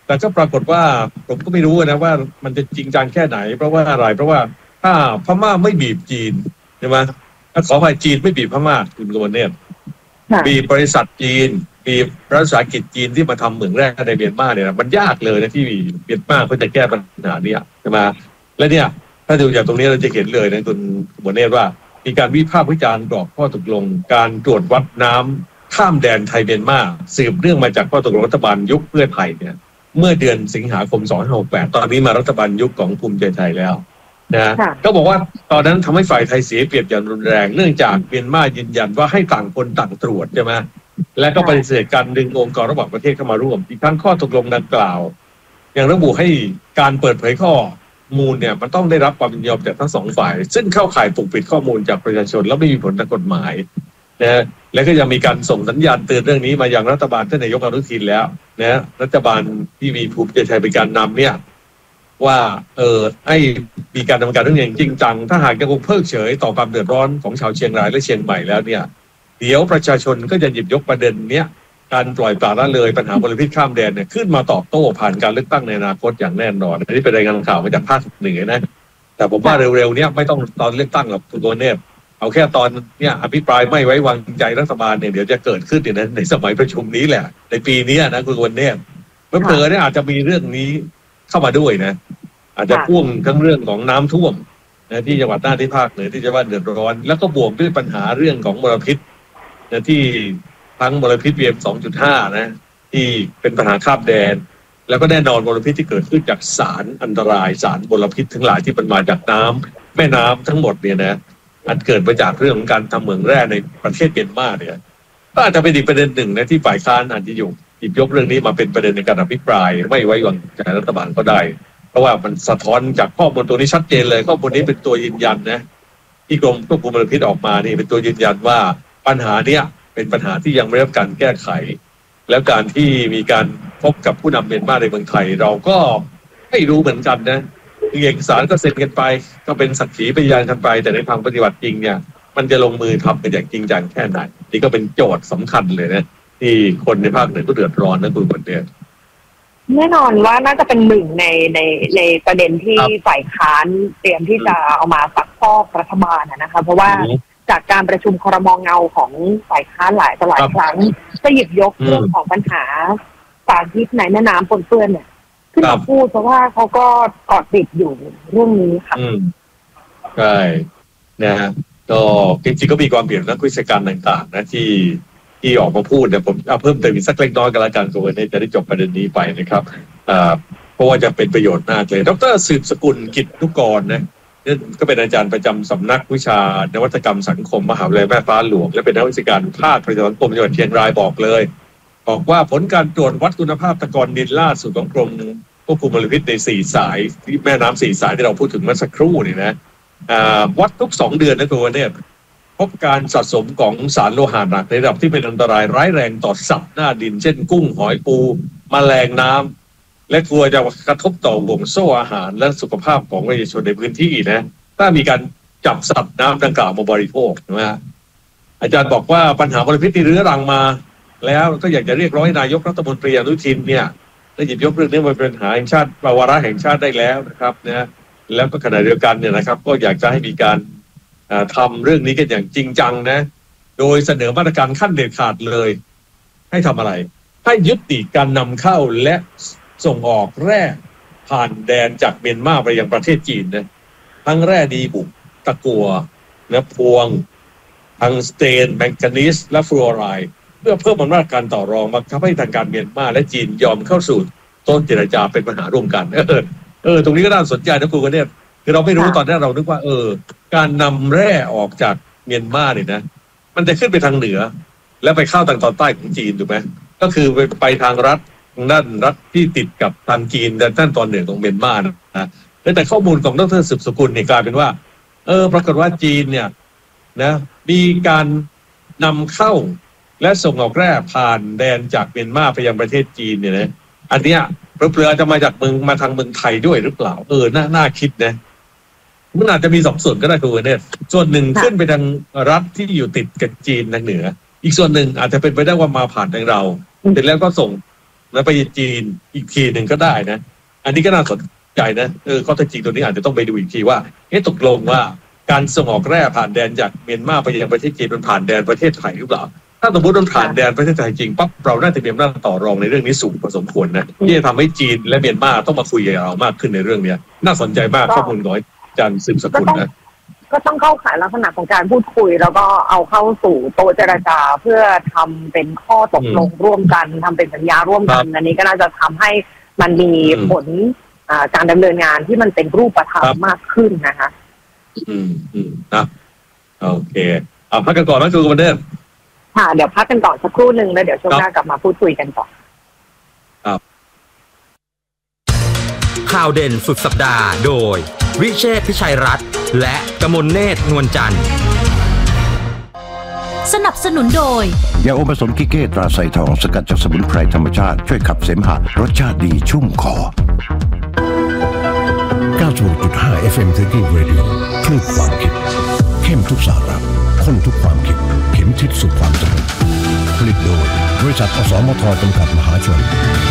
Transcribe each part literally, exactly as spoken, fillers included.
แต่ก็ปรากฏว่าผมก็ไม่รู้นะว่ามันจะจริงจังแค่ไหนเพราะว่าอะไรเพราะว่าถ้าพม่าไม่บีบจีนใช่ไหมถ้าขอให้จีนไม่บีบพม่าคุณกมลเนี่ยบีบบริษัทจีนบีบรัฐวิสาหกิจจีนที่มาทำเหมืองแร่ในเมียนมาเนี่ยมันยากเลยนะที่เมียนมาเขาจะแก้ปัญหานี้ใช่ไหมและเนี่ยถ้าดูจากตรงนี้เราจะเห็นเลยนะคุณกมลเนี่ยว่ามีการวิพากษ์วิจารณ์กรอบข้อตกลงการตรวจวัดน้ำข้ามแดนไทยเมียนมาสืบเนื่องมาจากข้อตกลงรัฐบาลยุคเพื่อไทยเนี่ยเมื่อเดือนสิงหาคมสองพันห้าร้อยหกสิบแปดตอนนี้มารัฐบาลยุคของภูมิใจไทยแล้วนะก็บอกว่าตอนนั้นทำให้ฝ่ายไทยเสียเปรียบอย่างรุนแรงเนื่องจากเมียนมายืนยันว่าให้ต่างคนต่างตรวจใช่ไหมและก็ปฏิเสธการดึงองค์กรระหว่างประเทศเข้ามาร่วมอีกทั้งข้อตกลงดังกล่าวยังระบุให้การเปิดเผยข้อมูลเนี่ยมันต้องได้รับความยินยอมจากทั้งสองฝ่ายซึ่งเข้าข่ายปกปิดข้อมูลจากประชาชนแล้วไม่มีผลทางกฎหมายนะและก็ยังมีการส่งสัญญาณเตือนเรื่องนี้มายังรัฐบาลท่านนายกอนุทินแล้วนะรัฐบาลที่มีภูมิใจไทยเป็นการนำเนี่ยว่าเออให้มีการดำเนินการเรื่องอย่างจริงจังถ้าหากยังคงเพิกเฉยต่อความเดือดร้อนของชาวเชียงรายและเชียงใหม่แล้วเนี่ยเดี๋ยวประชาชนก็จะหยิบยกประเด็นเนี้ยการปล่อยปละละเลยปัญหามลพิษข้ามแดนเนี่ยขึ้นมาตอบโต้ผ่านการเลือกตั้งในอนาคตอย่างแน่นอนอันนี้เป็นรายงานข่าวมาจากภาคเหนือนะแต่ผมว่าเร็วๆเนี้ยไม่ต้องตอนเลือกตั้งหรอกคุณโกเนตเอาแค่ตอนเนี้ยอภิปรายไม่ไว้วางใจรัฐบาลเนี่ยเดี๋ยวจะเกิดขึ้นเนี่ยนะในสมัยประชุมนี้แหละในปีนี้นะคุณโกเนตเมื่อเผลอเนี่ยอาจจะมีเรื่องนี้เข้ามาด้วยนะอาจจะพ่วงทั้งเรื่องของน้ำท่วมนะที่จังหวัดน่านที่ภาคเหนือที่จะว่าเดือดร้อนแล้วก็บวกด้วยปัญหาเรื่องของมลพิษนะที่ทั้งมลพิษ พี เอ็ม สองจุดห้า นะที่เป็นปัญหาข้ามแดนแล้วก็แน่นอนมลพิษที่เกิดขึ้นจากสารอันตรายสารมลพิษทั้งหลายที่มันมาจากน้ำแม่น้ำทั้งหมดเนี่ยนะอันเกิดมาจากเรื่องของการทำเหมืองแร่ในประเทศเมียนมาเนี่ยก็อาจจะเป็นอีกประเด็นหนึ่งนะที่ฝ่ายค้านอาจจะอยู่หยิบยกเรื่องนี้มาเป็นประเด็นในการอภิปรายไม่ไว้วางใจรัฐบาลก็ได้เพราะว่ามันสะท้อนจากข้อมูลตัวนี้ชัดเจนเลยข้อมูลนี้เป็นตัวยืนยันนะที่กรมควบคุมมลพิษออกมานี่เป็นตัวยืนยันว่าปัญหาเนี้ยเป็นปัญหาที่ยังไม่ได้รับการแก้ไขแล้วการที่มีการพบกับผู้นำเมียนมาในเมืองไทยเราก็ไม่รู้เหมือนกันนะเอกสารก็เซ็นกันไปก็เป็นสักขีพยานกันไปแต่ในทางปฏิบัติจริงเนี่ยมันจะลงมือทำกันอย่างจริงจังแค่ไหนนี่ก็เป็นโจทย์สำคัญเลยนะที่คนในภาคเหนือก็เดือดร้อนนะคุณคนเดียวแน่นอนว่าน่าจะเป็นหนึ่งในในในประเด็นที่ฝ่ายค้านเตรียมที่จะเอามาซักฟอกรัฐบาลนะคะเพราะว่าจากการประชุมครม.เงาของฝ่ายค้านหลายต่อหลายครั้งจะหยิบยกเรื่องของปัญหาสารพิษในแม่น้ำปนเปื้อนเนี่ยขึ้นมาพูดเพราะว่าเขาก็เกาะติดอยู่เรื่องนี้ค่ะใช่นะฮะก็จริงๆก็มีความเปลี่ยนนักวิชาการต่างๆนะที่ที่ออกมาพูดเนี่ยผมเอาเพิ่มเติมอีกสักเล็กน้อยกันละกันตัวนี้จะได้จบประเด็นนี้ไปนะครับเพราะว่าจะเป็นประโยชน์มากเลยดร.สืบสกุลกิจนุกรนะก็เป็นอาจารย์ประจำสำนักวิชานวัตกรรมสังคมมหาวิทยาลัยแม่ฟ้าหลวงและเป็นนักวิชาการภาคประชาสังคมจังหวัดเชียงรายบอกเลยบอกว่าผลการตรวจวัดคุณภาพตะกอนดินล่าสุดของกรมควบคุมมลพิษในสี่สายที่แม่น้ำสี่สายที่เราพูดถึงเมื่อสักครู่นี่นะวัดทุกสองเดือนนะตัวเนี่ยพบการสะสมของสารโลหะหนักในระดับที่เป็นอันตรายร้ายแรงต่อสัตว์หน้าดินเช่นกุ้งหอยปูแมลงน้ำและกลัวจะกระทบต่อวงโซ่อาหารและสุขภาพของประชาชนในพื้นที่นะถ้ามีการจับสัตว์น้ำดังกล่าวมาบริโภคนะฮะอาจารย์บอกว่าปัญหามลพิษที่เรื้อรังมาแล้วก็อยากจะเรียกร้องให้นายกรัฐมนตรีอนุทินเนี่ยได้หยิบยกเรื่องนี้มาเป็นปัญหาแห่งชาติวาระแห่งชาติได้แล้วนะครับนะแล้วก็ขณะเดียวกันเนี่ยนะครับก็อยากจะให้มีการทำเรื่องนี้กันอย่างจริงจังนะโดยเสนอมาตรการขั้นเด็ดขาดเลยให้ทำอะไรให้ยุติการนำเข้าและส่งออกแร่ผ่านแดนจากเมียนมาไปยังประเทศจีนนะทั้งแร่ดีบุกตะกัวและพวงทั้งสเตนแมงกานีสและฟลูออไรด์เพื่อเพิ่มอำนาจการต่อรองบังคับให้ทางการเมียนมาและจีนยอมเข้าสู่โต๊ะเจรจาเป็นปัญหาร่วมกันเออเออตรงนี้ก็น่าสนใจนะคุณกันเนี่ยคือเราไม่รู้ตอนแรกเรานึกว่าเออการนำแร่ออกจากเมียนมาเนี่ยนะมันจะขึ้นไปทางเหนือแล้วไปเข้าทางตอนใต้ของจีนถูกไหมก็คือไปไปทางรัฐทางด้านรัฐที่ติดกับทางจีนด้านตอนเหนือของเมียนมานะแต่ข้อมูลของดร.สืบสกุลเนี่ยกลายเป็นว่าเออปรากฏว่าจีนเนี่ยนะมีการนำเข้าและส่งออกแร่ผ่านแดนจากเมียนมาไปยังประเทศจีนเนี่ยนะอันเนี้ยเปลือจะมาจากเมืองมาทางเมืองไทยด้วยหรือเปล่าเออน่าน่าคิดนะมันอาจจะมีสองส่วนก็ได้คุณเนี่ยส่วนหนึ่งขึ้นไปทางรัฐที่อยู่ติดกับจีนทางเหนืออีกส่วนหนึ่งอาจจะเป็นไปได้ว่ามาผ่านทางเราเสร็จแล้วก็ส่งแล้วไปจีนอีกทีหนึ่งก็ได้นะอันนี้ก็น่าสนใจนะเออข้อเท็จจริงตัวนี้อาจจะต้องไปดูอีกทีว่าเอ๊ะตกลงว่าการส่งออกแร่ผ่านแดนจากเมียนมาไปยังประเทศจีนมันผ่านแดนประเทศไทยหรือเปล่าถ้าสมมติมันผ่านแดนประเทศไทยจริงปั๊บเราน่าจะมีอำนาจต่อรองในเรื่องนี้สูงพอสมควรนะที่จะทำให้จีนและเมียนมาต้องมาคุยกับเรามากขึ้นในเรื่องนี้น่าสนใจมากข้อมูลของอาจารย์สืบสกุลนะก็ต้องเข้าข่ายลักษณะของการพูดคุยแล้วก็เอาเข้าสู่โต๊ะเจรจาเพื่อทำเป็นข้อตกลงร่วมกันทำเป็นสัญญาร่วมกันอันนี้ก็น่าจะทำให้มันมีผลการดำเนินงานที่มันเป็นรูปธรรมมากขึ้นนะคะอืมอืมนะโอเคเอาพักกันก่อนนะคุณกมลเนตรค่ะเดี๋ยวพักกันต่อสักครู่หนึ่งแล้วเดี๋ยวช่วงหน้ากลับมาพูดคุยกันต่อครับข่าวเด่นสุดสัปดาห์โดยวิเชษฐ์พิชัยรัตน์และกมลเนตรนวลจันทร์สนับสนุนโดยยาอมผสมกิเก้ตราไซทองสกัดจากสมุนไพรธรรมชาติช่วยขับเสมหะรสชาติดีชุ่มคอเก้าสิบหกจุดห้า เอฟ เอ็ม Thinking Radio คลื่นความคิดเข้มทุกสาระข้นทุกความคิดเข็มทิศสู่ความสำเร็จผลิตโดยบริษัทอสมทจำกัดมหาชน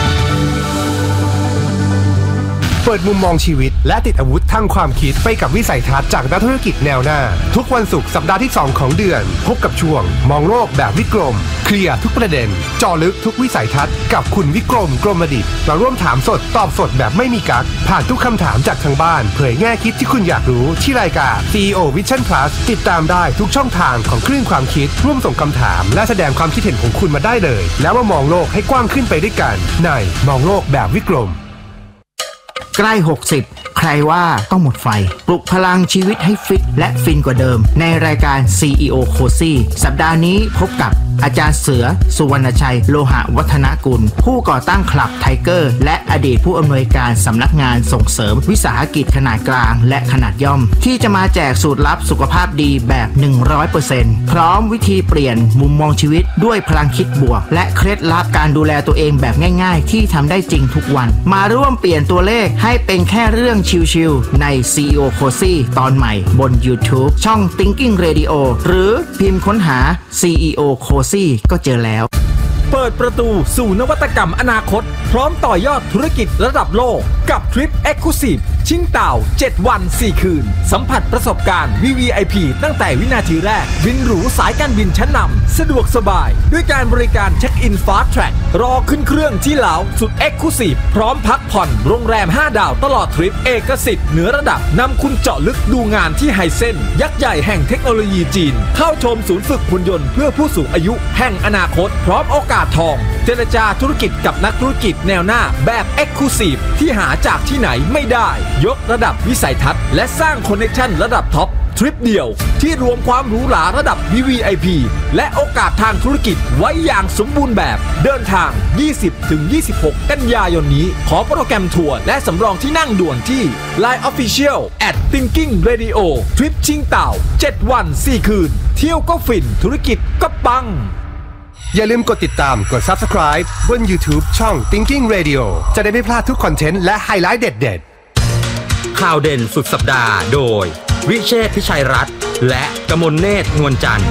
เปิดมุมมองชีวิตและติดอาวุธทางความคิดไปกับวิสัยทัศน์จากนักธุรกิจแนวหน้าทุกวันศุกร์สัปดาห์ที่สองของเดือนพบกับช่วงมองโลกแบบวิกรมเคลียร์ทุกประเด็นเจาะลึกทุกวิสัยทัศน์กับคุณวิกรมกรมดิษฐ์มาร่วมถามสดตอบสดแบบไม่มีกั๊กผ่านทุกคำถามจากทางบ้านเผยแง่คิดที่คุณอยากรู้ที่รายการ ซี อี โอ Vision Plus ติดตามได้ทุกช่องทางของคลื่นความคิดร่วมส่งคำถามและแสดงความคิดเห็นของคุณมาได้เลยแล้วมามองโลกให้กว้างขึ้นไปด้วยกันในมองโลกแบบวิกรมใกล้หกสิบใครว่าต้องหมดไฟปลุกพลังชีวิตให้ฟิตและฟินกว่าเดิมในรายการ ซี อี โอ Cozy สัปดาห์นี้พบกับอาจารย์เสือสุวรรณชัยโลหะวัฒนกุลผู้ก่อตั้งคลับไทเกอร์และอดีตผู้อำนวยการสำนักงานส่งเสริมวิสาหกิจขนาดกลางและขนาดย่อมที่จะมาแจกสูตรลับสุขภาพดีแบบ หนึ่งร้อยเปอร์เซ็นต์ พร้อมวิธีเปลี่ยนมุมมองชีวิตด้วยพลังคิดบวกและเคล็ดลับการดูแลตัวเองแบบง่ายๆที่ทำได้จริงทุกวันมาร่วมเปลี่ยนตัวเลขให้เป็นแค่เรื่องชิลๆใน ซี อี โอ Cozy ตอนใหม่บน YouTube ช่อง Thinking Radio หรือพิมพ์ค้นหา ซี อี โอ Cozy ก็เจอแล้วเปิดประตูสู่นวัตกรรมอนาคตพร้อมต่อยอดธุรกิจระดับโลกกับทริป Exclusive ชิงเต่าเจ็ดวันสี่คืนสัมผัสประสบการณ์ วี วี ไอ พี ตั้งแต่วินาทีแรกบินหรูสายการบินชั้นนำสะดวกสบายด้วยการบริการเช็คอิน Fast Track รอขึ้นเครื่องที่เหลาสุด Exclusive พร้อมพักผ่อนโรงแรมห้าดาวตลอดทริปเอกสิทธิ์เหนือระดับนำคุณเจาะลึกดูงานที่ไฮเซ็นยักษ์ใหญ่แห่งเทคโนโลยีจีนเข้าชมศูนย์ฝึกหุ่นยนต์เพื่อผู้สูงอายุแห่งอนาคตพร้อมโอกาสทองเจรจาธุรกิจกับนักธุรกิจแนวหน้าแบบ Exclusive ที่หาจากที่ไหนไม่ได้ยกระดับวิสัยทัศน์และสร้างคอนเนคชั่นระดับท็อปทริปเดียวที่รวมความหรูหราระดับ วี วี ไอ พี และโอกาสทางธุรกิจไว้อย่างสมบูรณ์แบบเดินทาง ยี่สิบถึงยี่สิบหก กันยายนนี้ขอโปรแกรมทัวร์และสำรองที่นั่งด่วนที่ ไลน์ Official แอท Thinking Radio ทริปชิงเต่าเจ็ดวันสี่คืนเที่ยวก็ฟินธุรกิจก็ปังอย่าลืมกดติดตามกด Subscribe บน YouTube ช่อง Thinking Radio จะได้ไม่พลาดทุกคอนเทนต์และไฮไลท์เด็ดๆข่าวเด่นสุดสัปดาห์โดยวิเชษฐ์พิชัยรัตน์และกมลเนตรนวลจันทร์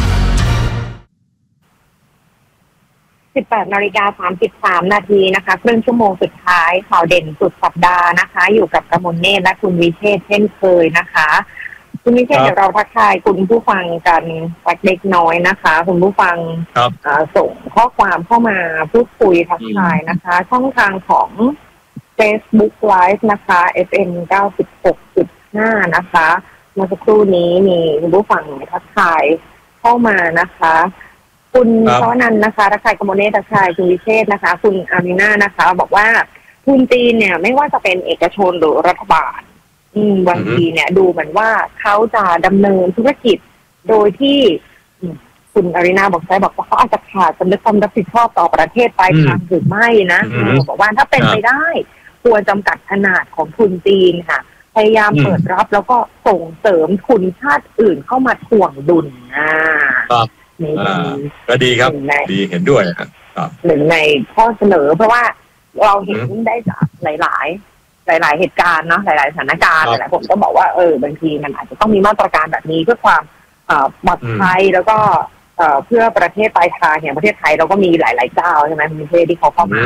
สิบแปดนาฬิกาสามสิบสามนาทีนะคะครึ่งชั่วโมงสุดท้ายข่าวเด่นสุดสัปดาห์นะคะอยู่กับกมลเนตรและคุณวิเชษฐ์เช่นเคยนะคะคุณวิเชษฐ์เดี๋ยวเราทักทายคุณผู้ฟังกันสักเล็กน้อยนะคะคุณผู้ฟังส่งข้อความเข้ามาพูดคุยทักทายนะคะช่องทางของ Facebook Live นะคะ เอฟ เอ็ม เก้าสิบหกจุดห้า นะคะเมื่อสักครู่นี้มีคุณผู้ฟังทักทายเข้ามานะคะคุณชวนันท์นะคะทักทายกมลเนตรทักทายคุณวิเชษฐ์นะคะคุณอารีนานะคะบอกว่าทุนจีนเนี่ยไม่ว่าจะเป็นเอกชนหรือรัฐบาลอืมบางทีเนี่ยดูเหมือนว่าเขาจะดำเนินธุรกิจโดยที่คุณอารีนาบอกใช่บอกว่าเขาอาจจะขาดสำนึกความรับผิดชอบต่อประเทศปลายทางหรือไม่นะบอกว่าถ้าเป็นไปได้ควรจำกัดขนาดของทุนจีนค่ะพยายามเปิดรับแล้วก็ส่งเสริมทุนชาติอื่นเข้ามาถ่วงดุลอ่านี่ก็ดีครับดีเห็นด้วยครับหนึ่งในข้อเสนอเพราะว่าเราเห็นได้จากหลายๆหลายๆเหตุการณ์เนาะหลายๆสถานการณ์หลายๆผมก็บอกว่าเออบางทีมันอาจจะต้องมีมาตรการแบบนี้เพื่อความปลอดภัยแล้วก็เพื่อประเทศปลายทางอย่างประเทศไทยเราก็มีหลายๆเจ้าใช่ไหมประเทศที่เขาเข้ามา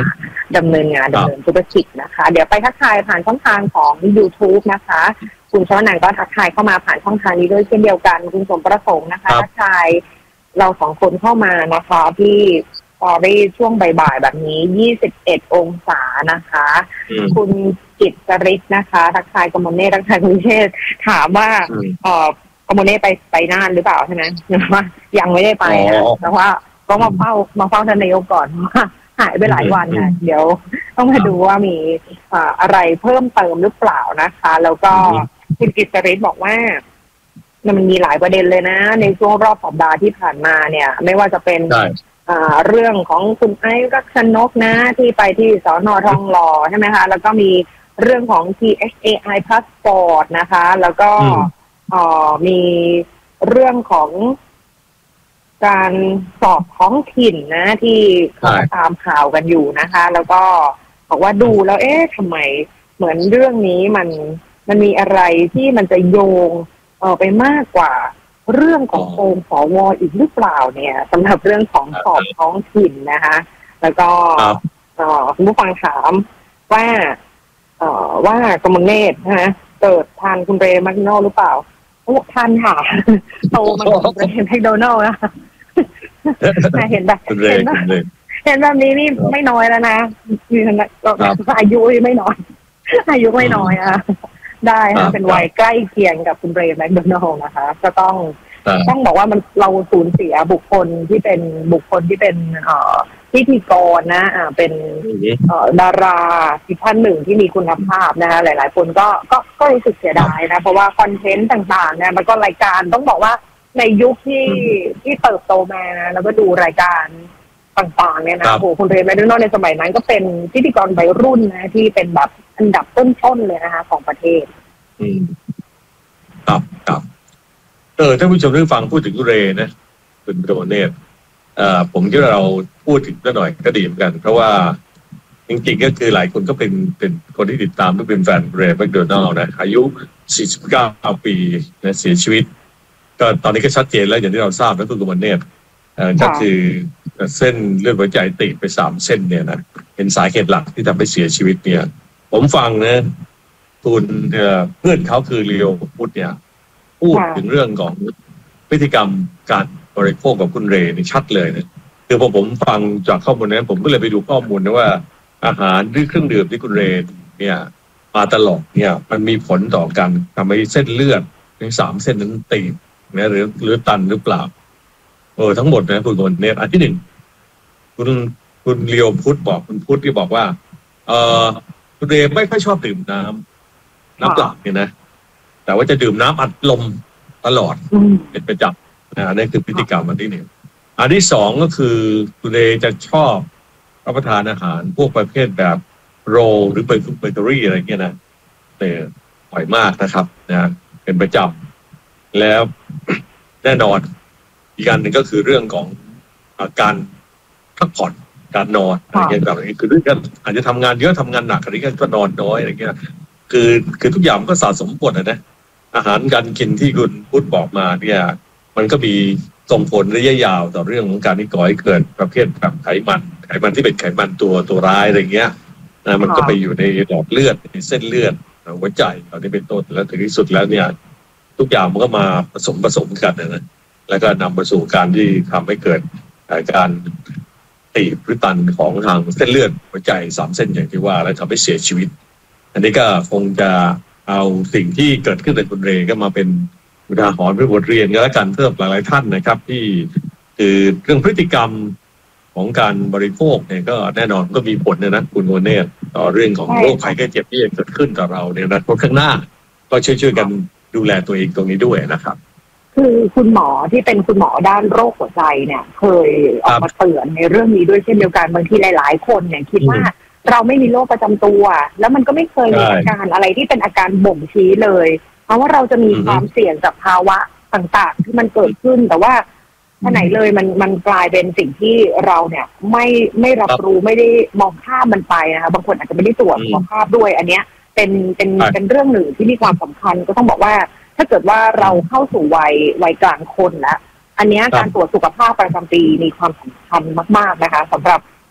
ดำเนินงานดำเนินธุรกิจนะคะเดี๋ยวไปทักทายผ่านช่องทางของ YouTube นะคะคุณชวนันท์ก็ทักทายเข้ามาผ่านช่องทางนี้ด้วยเช่นเดียวกันคุณสมประสงค์นะคะทักทายเราสองคนเข้ามานะคะที่ตอรี่ช่วงบ่ายๆแบบนี้ยี่สิบเอ็ดองศานะคะคุณจิตจริตนะคะทักทายกมลเนตรทักทายคุณเชษถามว่าเอ่อกมลเนตรไปไปน่านหรือเปล่าใช่ไหมว่ายังไม่ได้ไปนะแต่ว่าก็มาเฝ้ามาเฝ้าท่านนายกก่อนหายไปหลายวันนะเดี๋ยวต้องมาดูว่ามีอะไรเพิ่มเติมหรือเปล่านะคะแล้วก็คุณกิตติริศบอกว่ามันมีหลายประเด็นเลยนะในช่วงรอบสัปดาห์ที่ผ่านมาเนี่ยไม่ว่าจะเป็นเรื่องของคุณไอ้รักชนกนะที่ไปที่สน.ทองหล่อใช่ไหมคะแล้วก็มีเรื่องของ ที เอช เอ ไอ Passport นะคะแล้วก็มีเรื่องของการสอบท้องถิ่นนะที่เขาตามข่าวกันอยู่นะคะแล้วก็บอกว่าดูแล้วเอ๊ะทำไมเหมือนเรื่องนี้มันมันมีอะไรที่มันจะโยงเออไปมากกว่าเรื่องของโกงสวอีกหรือเปล่าเนี่ยสำหรับเรื่องของสอบท้องถิ่นนะคะแล้วก็คุณผู้ฟังถามว่าเอ่อว่ากมลเนตรนะเกิดทานคุณเรย์แมคโดนัลด์หรือเปล่าโอ้ทานค่ะโตมากับคุณเรย์แมคโดนัลด์นะเห็นแบบเห็นแบบเห็นแบบนี้นี่ไม่น้อยแล้วนะมีอายุไม่น้อยอายุไม่น้อยอ่ะได้ค่ะเป็นวัยใกล้เคียงกับคุณเรย์แมคโดนัลด์นะคะก็ต้องต้องบอกว่ามันเราสูญเสียบุคคลที่เป็นบุคคลที่เป็นเอ่อพิธีกรนะอ่าเป็นเอ่อดาราที่ท่านหนึ่งที่มีคุณภาพนะคะหลายๆคนก็ก็ก็รู้สึกเสียดายนะเพราะว่าคอนเทนต์ต่างๆเนี่ยมันก็รายการต้องบอกว่าในยุคที่ที่เติบโตมานะแล้วก็ดูรายการต่างๆเนี่ยนะโอ้คุณเรย์แมคโดนัลด์ในสมัยนั้นก็เป็นพิธีกรวัยรุ่นนะที่เป็นแบบอันดับต้นๆเลยนะคะของประเทศอืมครับครับเออท่านผู้ชมได้ฟังพูดถึงคุณเรย์นะคุณกมลเนตรเอ่อผมคิดว่าเราพูดถึงหน่อยก็ดีเหมือนกันเพราะว่าจริงๆก็คือหลายคนก็เป็นเป็นคนที่ติดตามและเป็นแฟนเรย์แมคโดนัลด์นะอายุสี่สิบเก้าปีนะเสียชีวิตก็ตอนนี้ก็ชัดเจนแล้วอย่างที่เราทราบนะคุณกมลเนตรเอ่อก็คือเส้นเลือดหัวใจตีบไปสามเส้นเนี่ยนะเป็นสาเหตุหลักที่ทำให้เสียชีวิตเนี่ยผมฟังนะคุณเพื่อนเขาคือเรียวพุทธเนี่ยพูดถึงเรื่องของพฤติกรรมการบริโภคกับคุณเรย์นี่ชัดเลยนะคือพอผมฟังจากข้อมูลนั้นผมก็เลยไปดูข้อมูลนะว่าอาหารหรือเครื่องดื่มที่คุณเรย์เนี่ยมาตลอดเนี่ยมันมีผลต่อการทำให้เส้นเลือดทั้งสามเส้นนั้นตีบนะหรือหรือตันหรือเปล่าเออทั้งหมดนะคุณคนเนี่ยอันที่หนึ่งคุณคุณเรียวพุทธบอกคุณพุทธที่บอกว่าเออคุณเรย์ไม่ค่อยชอบดื่มน้ำน้ำเปล่าเนี่ยนะแต่ว่าจะดื่มน้ำอัดลมตลอดเป็นประจำนะนี่คือพฤติกรรมอันที่หนึ่งอันที่สองก็คือคุณเรย์จะชอบรับประทานอาหารพวกประเภทแบบโรลหรือเบเกอรี่อะไรเงี้ยนะเนี่ยบ่อยมากนะครับนะเป็นประจำแล้วแน่นอนอีกการหนึ่งก็คือเรื่องของการพักผ่อนการนอนอะไรเงี้ยแบบนี้คือเรื่องการอาจจะทำงานเยอะทำงานหนักอะไรเงี้ยก็นอนน้อยอะไรเงี้ยคือคือทุกอย่างมันก็สะสมผลนะนะอาหารการกินที่คุณพูดบอกมาเนี่ยมันก็มีส่งผลระยะยาวต่อเรื่องของการที่ก่อให้เกิดประเภทแบบไขมันไขมันที่เป็นไขมันตัวตัวร้ายอะไรเงี้ยนะมันก็ไปอยู่ในหลอดเลือดในเส้นเลือดหัวใจตอนนี้เป็นต้นแล้วถึงที่สุดแล้วเนี่ยทุกอย่างมันก็มาผสมผสมกันนะแล้วก็นำไปสู่การที่ทำให้เกิดการตีบหรือตันของทางเส้นเลือดหัวใจสามเส้นอย่างที่ว่าแล้วทำให้เสียชีวิตอันนี้ก็คงจะเอาสิ่งที่เกิดขึ้นในคุณเรย์ก็มาเป็นอุทาหรณ์เป็นบทเรียนกันแล้วกันเพิ่มหลายๆท่านนะครับที่คือเรื่องพฤติกรรมของการบริโภคเนี่ยก็แน่นอนก็มีผลนะคุณโมเน่ต่อเรื่องของโรคภัยไข้เจ็บที่จะเกิดขึ้นต่อเราในอนาคตข้างหน้าก็ช่วยๆกันดูแลตัวเองตรงนี้ด้วยนะครับคือคุณหมอที่เป็นคุณหมอด้านโรคหัวใจเนี่ยเคยออกมาเตือนในเรื่องนี้ด้วยเช่นเดียวกันบางทีหลายๆคนเนี่ยคิดว่าเราไม่มีโรคประจำตัวแล้วมันก็ไม่เคยมีอาการอะไรที่เป็นอาการบ่งชี้เลยเพราะว่าเราจะมีความเสี่ยงจากภาวะต่างๆที่มันเกิดขึ้นแต่ว่าท่าไหนเลยมันมันกลายเป็นสิ่งที่เราเนี่ยไม่ไม่รับรู้ไม่ได้มองข้ามมันไปนะคะบางคนอาจจะไม่ได้ตรวจสุขภาพด้วยอันเนี้ยเป็นเป็นเป็นเรื่องหนึ่งที่มีความสำคัญก็ต้องบอกว่าถ้าเกิดว่าเราเข้าสู่วัยวัยกลางคนแล้วอันนี้การตรวจสุขภาพประจำปีมีความสำคัญมากๆนะคะสำหรับ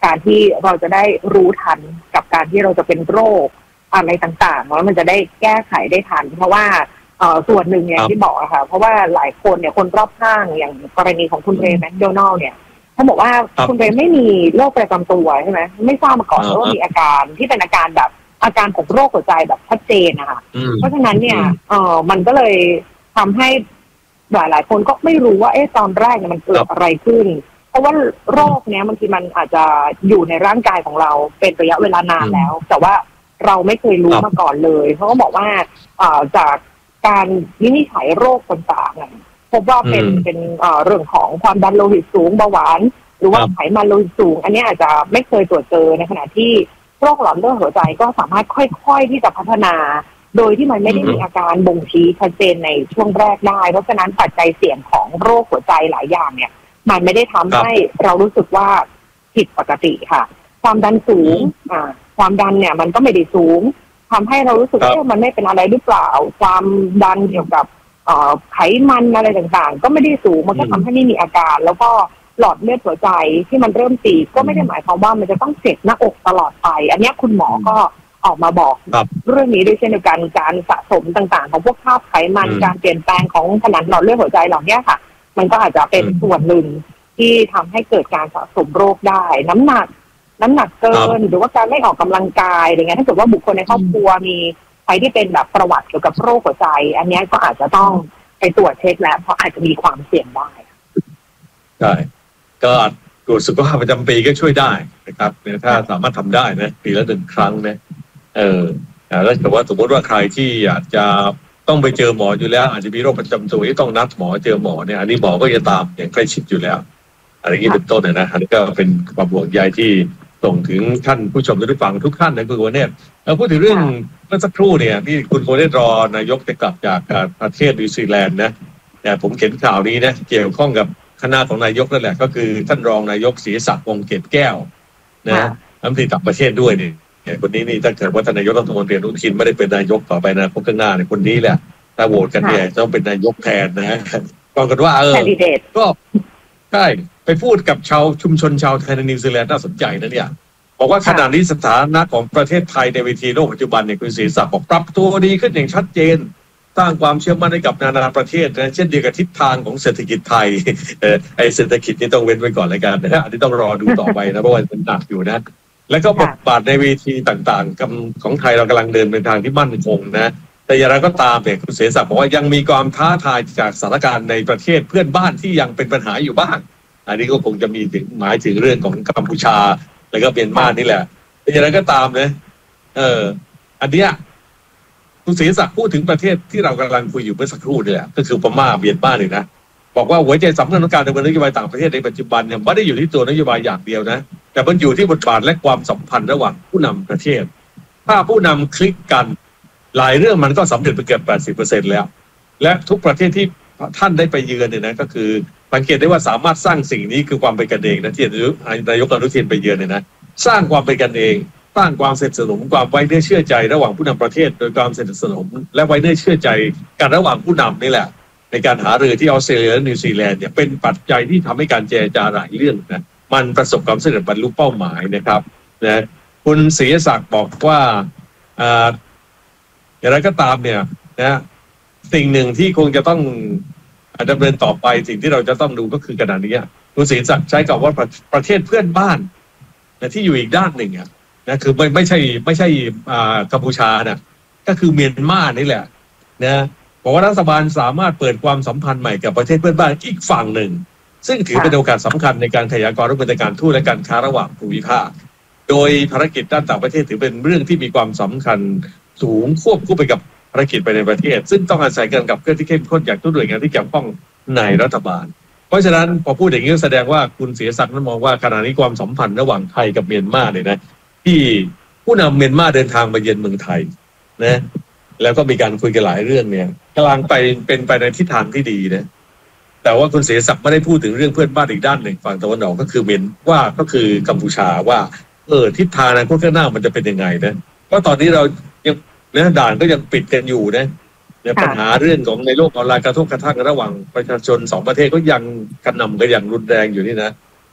การที่เราจะได้รู้ทันกับการที่เราจะเป็นโรคอะไรต่างๆแล้วมันจะได้แก้ไขได้ทันเพราะว่าเอ่อส่วนหนึ่งอย่างที่บอกอะค่ะเพราะว่าหลายคนเนี่ยคนรอบข้างอย่างกรณีของคุณเรย์แมคโดนัลด์เนี่ยเขาบอกว่าคุณเรย์ไม่มีโรคประจำตัวใช่ไหมไม่ทราบมาก่อนว่ามีอาการที่เป็นอาการแบบอาการของโรคหัวใจแบบชัดเจนนะคะเพราะฉะนั้นเนี่ยเอ่อมันก็เลยทำให้หลายหลายคนก็ไม่รู้ว่าเอ๊ะตอนแรกเนี่ยมันเกิดอะไรขึ้นเพราะว่าโรคเนี้ยบางทีมันอาจจะอยู่ในร่างกายของเราเป็นระยะเวลานานแล้วแต่ว่าเราไม่เคยรู้มาก่อนเลยเขาก็บอกว่าเอ่อจากการวินิจฉัยโรคต่างๆพบว่าเป็นเป็นเอ่อเรื่องของความดันโลหิตสูงเบาหวานหรือว่าไขมันโลหิตสูงอันนี้อาจจะไม่เคยตรวจเจอในขณะที่โรคหลอดเลือดหัวใจก็สามารถค่อยๆที่จะพัฒนาโดยที่มันไม่ได้มีอาการบ่งชี้ชัดเจนในช่วงแรกได้เพราะฉะนั้นปัจจัยเสี่ยงของโรคหัวใจหลายอย่างเนี่ยมันไม่ได้ทำให้เรารู้สึกว่าผิดปกติค่ะความดันสูงอ่าความดันเนี่ยมันก็ไม่ได้สูงทำให้เรารู้สึกว่ามันไม่เป็นอะไรหรือเปล่าความดันเกี่ยวกับเอ่อไขมันอะไรต่างๆก็ไม่ได้สูงมันก็ทำให้ไม่มีอาการแล้วก็หลอดเลือดหัวใจที่มันเริ่มตีบก็ไม่ได้หมายความว่ามันจะต้องเจ็บหน้าอกตลอดไปอันนี้คุณหมอก็ออกมาบอกเรื่องนี้ด้วยเช่นเดียวกันการสะสมต่างๆของพวกคราบไขมันการเปลี่ยนแปลงของผนังหลอดเลือดหัวใจเหล่านี้ค่ะมันก็อาจจะเป็นส่วนหนึ่งที่ทำให้เกิดการสะสมโรคได้น้ำหนักน้ำหนักเกินหรือว่าการไม่ออกกำลังกายอะไรเงี้ยถ้าเกิดว่าบุคคลในครอบครัวมีใครที่เป็นแบบประวัติเกี่ยวกับโรคหัวใจอันนี้ก็อาจจะต้องไปตรวจเช็คแล้วเพราะอาจจะมีความเสี่ยงได้ใช่ก็ตรวจสุขภาพประจำปีก็ช่วยได้นะครับเนี่ยถ้าสามารถทำได้นะปีละหนึ่งครั้งนะเออแล้วแต่ว่าสมมติว่าใครที่อยากจะต้องไปเจอหมออยู่แล้วอาจจะมีโรคประจำตัวที่ต้องนัดหมอเจอหมอเนี่ยอันนี้หมอก็จะตามอย่างใกล้ชิดอยู่แล้วอะไรอย่างนี้เป็นต้นนะอันนี้ก็เป็นความห่วงใยที่ส่งถึงท่านผู้ชมและผู้ฟังทุกท่านนะคุณโกเนตเราพูดถึงเรื่องเมื่อสักครู่เนี่ยที่คุณโกเนตรอนายกจะกลับจากประเทศนิวซีแลนด์นะแต่ผมเขียนข่าวนี้นะเกี่ยวข้องกับคณะของนายกนั่นแหละก็คือท่านรองนายกศรีศักดิ์วงศ์เกตแก้วนะรัฐมนตรีต่างประเทศด้วยนี่คนนี้นี่ถ้าเกิดว่าท่านนายกรัฐมนตรีอนุทินไม่ได้เป็นนายกต่อไปนะพวกข้างหน้าเนี่ยคนนี้แหละถ้าโหวตกันเนี่ยต้องเป็นนายกแทนนะก็กันว่าเออก็ใช่ไปพูดกับชาวชุมชนชาวไทยในนิวซีแลนด์น่าสนใจนะเนี่ยบอกว่าขณะนี้สถานะของประเทศไทยในเวทีโลกปัจจุบันเนี่ยคุณศรีศักดิ์บอกปรับตัวดีขึ้นอย่างชัดเจนสร้างความเชื่อมั่นให้กับนานาประเทศนะเช่นเดียวกับทิศทางของเศรษฐกิจไทยเออไอเศรษฐกิจนี่ต้องเว้นไว้ก่อนเลยกันนะอันนี้ต้องรอดูต่อไปนะเพราะว่ามันหนักอยู่นะแล้วก็บทบาทในเวทีต่างๆของไทยเรากำลังเดินเป็นทางที่มั่นคงนะแต่อย่างไรก็ตามเนี่ยคุณเสรีศักดิ์บอกว่ายังมีความท้าทายจากสถานการณ์ในประเทศเพื่อนบ้านที่ยังเป็นปัญหาอยู่บ้างอันนี้ก็คงจะมีถึงหมายถึงเรื่องของกัมพูชาแล้วก็เมียนมานี่แหละแต่อย่างไรก็ตามนะเอออันเนี้ยคุณเสรีศักดิ์พูดถึงประเทศที่เรากำลังคุยอยู่เมื่อสักครู่นี่แหละก็คือพม่าเมียนมาเลยนะบอกว่าหัวใจสำคัญของการดำเนินนโยบายต่างประเทศในปัจจุบันเนี่ยไม่ได้อยู่ที่ตัวนโยบายอย่างเดียวนะแต่มันอยู่ที่บทบาทและความสัมพันธ์ระหว่างผู้นำประเทศถ้าผู้นำคลิกกันหลายเรื่องมันก็สำเร็จไปเกือบ แปดสิบเปอร์เซ็นต์ แล้วและทุกประเทศที่ท่านได้ไปเยือนเนี่ยนะก็คือสังเกตได้ว่าสามารถสร้างสิ่งนี้คือความเป็นกันเองนะที่นายกอนุทินไปเยือนเนี่ยนะสร้างความเป็นกันเองสร้างความสนิทสนมความไว้เนื้อเชื่อใจระหว่างผู้นำประเทศโดยความสนิทสนมและไว้เนื้อเชื่อใจกันระหว่างผู้นำนี่แหละในการหารือที่ออสเตรเลียและนิวซีแลนด์เนี่ยเป็นปัจจัยที่ทำให้การเจรจาหลายเรื่องนะมันประสบความสำเร็จบรรลุเป้าหมายนะครับนะคุณศรีศักดิ์บอกว่าอ่าอย่างไรก็ตามเนี่ยนะสิ่งหนึ่งที่คงจะต้องดำเนินต่อไปสิ่งที่เราจะต้องดูก็คือขณะนี้คุณศรีศักดิ์ใช้คำว่าประ, ประเทศเพื่อนบ้านนะที่อยู่อีกด้านหนึ่งอ่ะนะคือไม่ไม่ใช่ไม่ใช่อ่ากัมพูชานะก็คือเมียนมานี่แหละนะบอกว่ารัฐบาลสามารถเปิดความสัมพันธ์ใหม่กับประเทศเพื่อนบ้านอีกฝั่งหนึ่งซึ่งถือเป็นโอกาสสำคัญในการขยายความร่วมมือในการทูตและการค้าระหว่างภูมิภาคโดยภารกิจด้านต่างประเทศถือเป็นเรื่องที่มีความสำคัญสูงควบคู่ไปกับภารกิจไปในประเทศซึ่งต้องอาศัยกันกับเครื่องที่เข้มข้นจากทุกหน่วยงานที่เกี่ยวข้องในรัฐบาลเพราะฉะนั้นพอพูดอย่างนี้แสดงว่าคุณศรีศักดิ์นั้นมองว่าขณะนี้ความสัมพันธ์ระหว่างไทยกับเมียนมาเนี่ยนะที่ผู้นำเมียนมาเดินทางมาเยือนเมืองไทยนะแล้วก็มีการคุยกันหลายเรื่องเนี่ยกำลังไปเป็นไปในทิศทางที่ดีนะแต่ว่าคุณเสรีศักดิ์ไม่ได้พูดถึงเรื่องเพื่อนบ้านอีกด้านหนึ่งฝั่งตะวันออกก็คือเมียนว่าก็คือกัมพูชาว่าเออทิศทางในข้างหน้ามันจะเป็นยังไงนะเพราะตอนนี้เรายังนะด่านก็ยังปิดกันอยู่นะเนี่ยปัญหาเรื่องของในโลกออนไลน์กระทบกระทั่งระหว่างประชาชนสองประเทศก็ยังกระหน่ำกันอย่างรุนแรงอยู่นี่นะ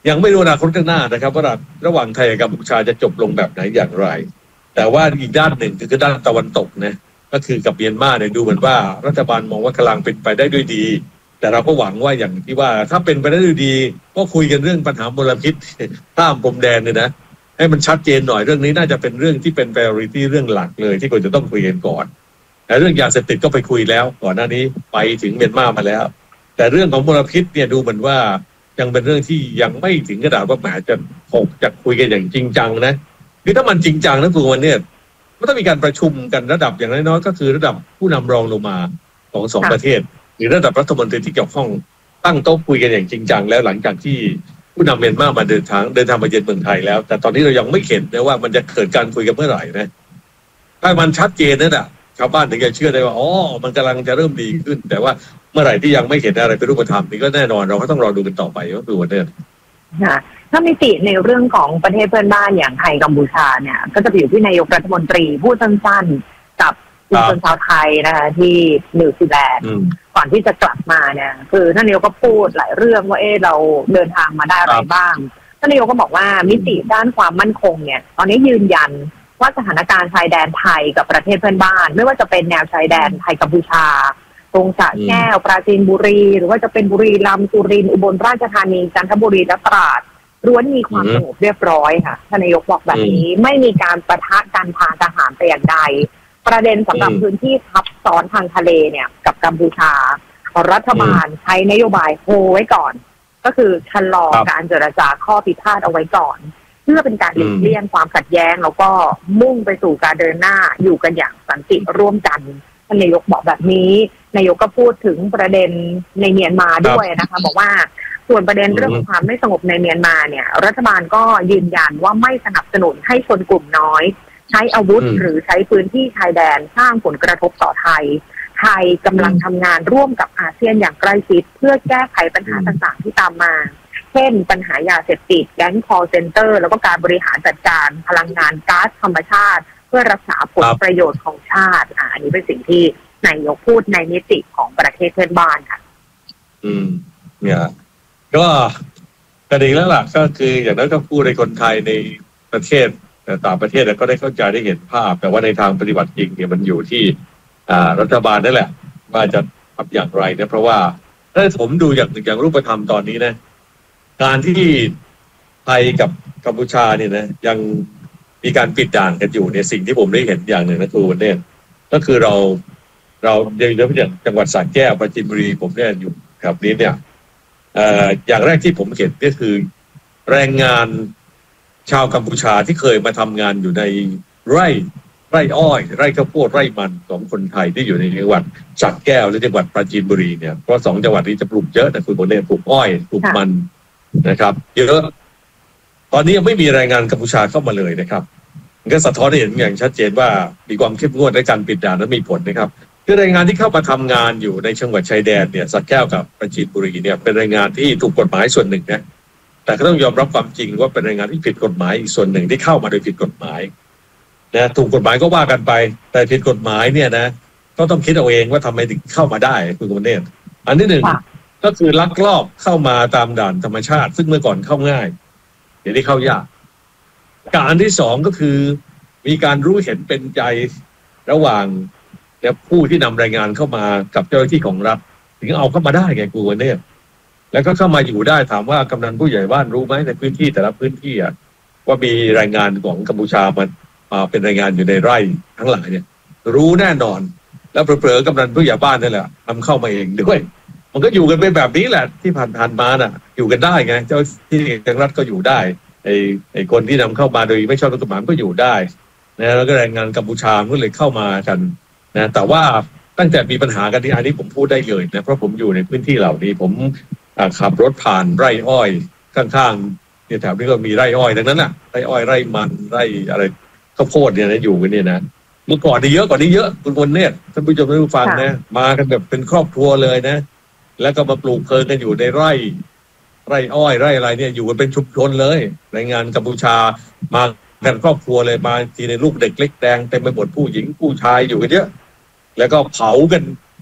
ยังไม่รู้อนาคตข้างหน้านะครับว่าระหว่างไทยกับกัมพูชาจะจบลงแบบไหนอย่างไรแต่ว่าอีกด้านหนึ่งคือด้านตะวันตกนะก็คือกับเมียนมาเนี่ยดูเหมือนว่ารัฐบาลมองว่ากำลังเป็นไปได้ด้วยดีแต่เราก็หวังว่าอย่างที่ว่าถ้าเป็นไปได้ด้วยดีก็คุยกันเรื่องปัญหามลพิษข้ามพรมแดนเนี่ยนะให้มันชัดเจนหน่อยเรื่องนี้น่าจะเป็นเรื่องที่เป็น priority เรื่องหลักเลยที่ควรจะต้องคุยกันก่อนแต่เรื่องยาเสพติดก็ไปคุยแล้วก่อนหน้านี้ไปถึงเมียนมามาแล้วแต่เรื่องของมลพิษเนี่ยดูเหมือนว่ายังเป็นเรื่องที่ยังไม่ถึงกระดาษว่าแหมจะถกจะคุยกันอย่างจริงจังนะคือถ้ามันจริงจังนะคุณวันเนี่ยก็ต้องมีการประชุมกันระดับอย่างน้อยๆก็คือระดับผู้นำรองลงมาของสองประเทศหรือระดับรัฐมนตรีที่เกี่ยวข้องตั้งโต๊ะคุยกันอย่างจริงจังแล้วหลังจากที่ผู้นำเมียนมามาเดินทางเดินทางมาเยือนเมืองไทยแล้วแต่ตอนนี้เรายังไม่เห็นนะว่ามันจะเกิดการคุยกันเมื่อไหร่นะถ้ามันชัดเจนนั่นแหละชาวบ้านถึงจะเชื่อได้ว่าอ๋อมันกำลังจะเริ่มดีขึ้นแต่ว่าเมื่อไหร่ที่ยังไม่เห็นอะไรเป็นรูปธรรมนี่ก็แน่นอนเราก็ต้องรอดูกันต่อไปก็คือวันนี้ค่ะถ้ามิติในเรื่องของประเทศเพื่อนบ้านอย่างไทยกัมพูชาเนี่ยก็จะอยู่ที่นายกรัฐมนตรีพูดสั้นๆกับชุมชนชาวไทยนะคะที่นิวซีแลนด์ก่อนที่จะกลับมาเนี่ยคือท่านนายกก็พูดหลายเรื่องว่าเออเราเดินทางมาได้อะไรบ้างท่านนายกก็บอกว่ามิติด้านความมั่นคงเนี่ยตอนนี้ยืนยันว่าสถานการณ์ชายแดนไทยกับประเทศเพื่อนบ้านไม่ว่าจะเป็นแนวชายแดนไทยกัมพูชาตรงสระแก้วปราจีนบุรีหรือว่าจะเป็นบุรีรัมย์สุรินทร์อุบลราชธานีจันทบุรีและตราดล้วนมีความสงบเรียบร้อยค่ะท่านนายกบอกแบบนี้ไม่มีการปะทะกันทางทหารแต่อย่างใดประเด็นสำหรับพื้นที่ทับซ้อนทางทะเลเนี่ยกับกัมพูชารัฐบาลใช้นโยบายโฮไว้ก่อนก็คือชะลอการเจรจาข้อพิพาทเอาไว้ก่อนเพื่อเป็นการหลีกเลี่ยงความขัดแย้งแล้วก็มุ่งไปสู่การเดินหน้าอยู่กันอย่างสันติร่วมกันท่านนายกบอกแบบนี้นายกก็พูดถึงประเด็นในเมียนมาด้วยนะคะบอกว่าส่วนประเด็นเรื่องของความไม่สงบในเมียนมาเนี่ยรัฐบาลก็ยืนยันว่าไม่สนับสนุนให้ชนกลุ่มน้อยใช้อาวุธหรือใช้พื้นที่ชายแดนสร้างผลกระทบต่อไทยไทยกำลังทำงานร่วมกับอาเซียนอย่างใกล้ชิดเพื่อแก้ไขปัญหาต่างๆที่ตามมาเช่นปัญหายาเสพติดแก๊ง call center แล้วก็การบริหารจัดการพลังงานก๊าซธรรมชาติเพื่อรักษาผลประโยชน์ของชาติอ่าอันนี้เป็นสิ่งที่นายกพูดในมิติของประเทศเพื่อนบ้านค่ะอืมเนี่ยก็กระดิ่งแล้วล่ะก็คืออย่างนั้นก็พูดในคนไทยในประเทศแต่ต่างประเทศก็ได้เข้าใจได้เห็นภาพแต่ว่าในทางปฏิบัติจริงเนี่ยมันอยู่ที่อ่ารัฐบาลนั่นแหละว่าจะทำอย่างไรนะเพราะว่าถ้าผมดูอย่างอย่างรูปธรรมตอนนี้นะการที่ไทยกับกัมพูชาเนี่ยนะยังมีการปิดด่านกันอยู่เนี่ยสิ่งที่ผมได้เห็นอย่างหนึ่งนะคือวันนี้ก็คือเราเราเดินไปจากจังหวัดสระแก้วปราจีนบุรีผมเนี่ยอยู่แถบนี้เนี่ยเอ่ออย่างแรกที่ผมเห็นก็คือแรงงานชาวกัมพูชาที่เคยมาทำงานอยู่ในไร่ไร่อ้อยไร่ข้าวโพดไร่มันของคนไทยที่อยู่ในจังหวัดสระแก้วและจังหวัดปราจีนบุรีเนี่ยเพราะสองจังหวัดนี้จะปลูกเยอะนะคุณบนเนี่ยปลูกอ้อยปลูกมันนะครับเยอะตอนนี้ยังไม่มีแรงงานกัมพูชาเข้ามาเลยนะครับมันก็สะท้อนให้เห็นอย่างชัดเจนว่ามีความเข้มงวดในการปิดด่านนั้นมีผลนะครับคือแรงงานที่เข้ามาทำงานอยู่ในจังหวัดชายแดนเนี่ยสระแก้วกับปราจีนบุรีเนี่ยเป็นแรงงานที่ถูกกฎหมายส่วนหนึ่งนะแต่ก็ต้องยอมรับความจริงว่าเป็นแรงงานที่ผิดกฎหมายอีกส่วนหนึ่งที่เข้ามาโดยผิดกฎหมายนะถูกกฎหมายก็ว่ากันไปแต่ผิดกฎหมายเนี่ยนะก็ต้องคิดเอาเองว่าทำไมถึงเข้ามาได้คุณกมลเนตรอันที่หนึ่งก็คือลักลอบเข้ามาตามด่านธรรมชาติซึ่งเมื่อก่อนเข้าง่ายเดี๋ยวนี้เข้ายากการที่สองก็คือมีการรู้เห็นเป็นใจระหว่างเนี่ยผู้ที่นำแรงงานเข้ามากับเจ้าหน้าที่ของรัฐถึงเอาเข้ามาได้ไงกูวันนี้แล้วก็เข้ามาอยู่ได้ถามว่ากำนันผู้ใหญ่บ้านรู้ไหมในพื้นที่แต่ละพื้นที่อ่ะว่ามีแรงงานของกัมพูชามันมาเป็นแรงงานอยู่ในไร่ทั้งหลายเนี่ยรู้แน่นอนแล้วเผลอๆกำนันผู้ใหญ่บ้านนั่นแหละนำเข้ามาเองด้วยมันก็อยู่กันไปแบบนี้แหละที่ผ่านๆมาน่ะอยู่กันได้ไงเจ้าที่ทางรัฐก็อยู่ได้ไอ้ไอ้คนที่นำเข้ามาโดยไม่ชอบกฎหมายก็อยู่ได้นะแล้วก็แรงงานกัมพูชาก็เลยเข้ามากันนะแต่ว่าตั้งแต่มีปัญหากันที่อันนี้ผมพูดได้เลยนะเพราะผมอยู่ในพื้นที่เหล่านี้ผมขับรถผ่านไร่อ้อยข้างๆเนี่ยแถวนี้ก็มีไร่อ้อยดังนั้นน่ะไร่อ้อยไร่มันไร่อะไรข้าวโพดเนี่ยนะอยู่กันเนี่ยนะเมื่อก่อนนี่เยอะกว่านี้เยอะคุณพลเนี่ยท่านผู้ชมท่านผู้ฟังนะมากันแบบเป็นครอบครัวเลยนะแล้วก็มาปลูกเพลิงกันอยู่ในไร่ไร่อ้อยไร่อะไรเนี่ยอยู่กันเป็นชุมชนเลยแรงงานกัมพูชามากันครอบครัวเลยมาทีในลูกเด็กเล็กแดงเต็มไปหมดผู้หญิงผู้ชายอยู่กันเยอะแล้วก็เผากัน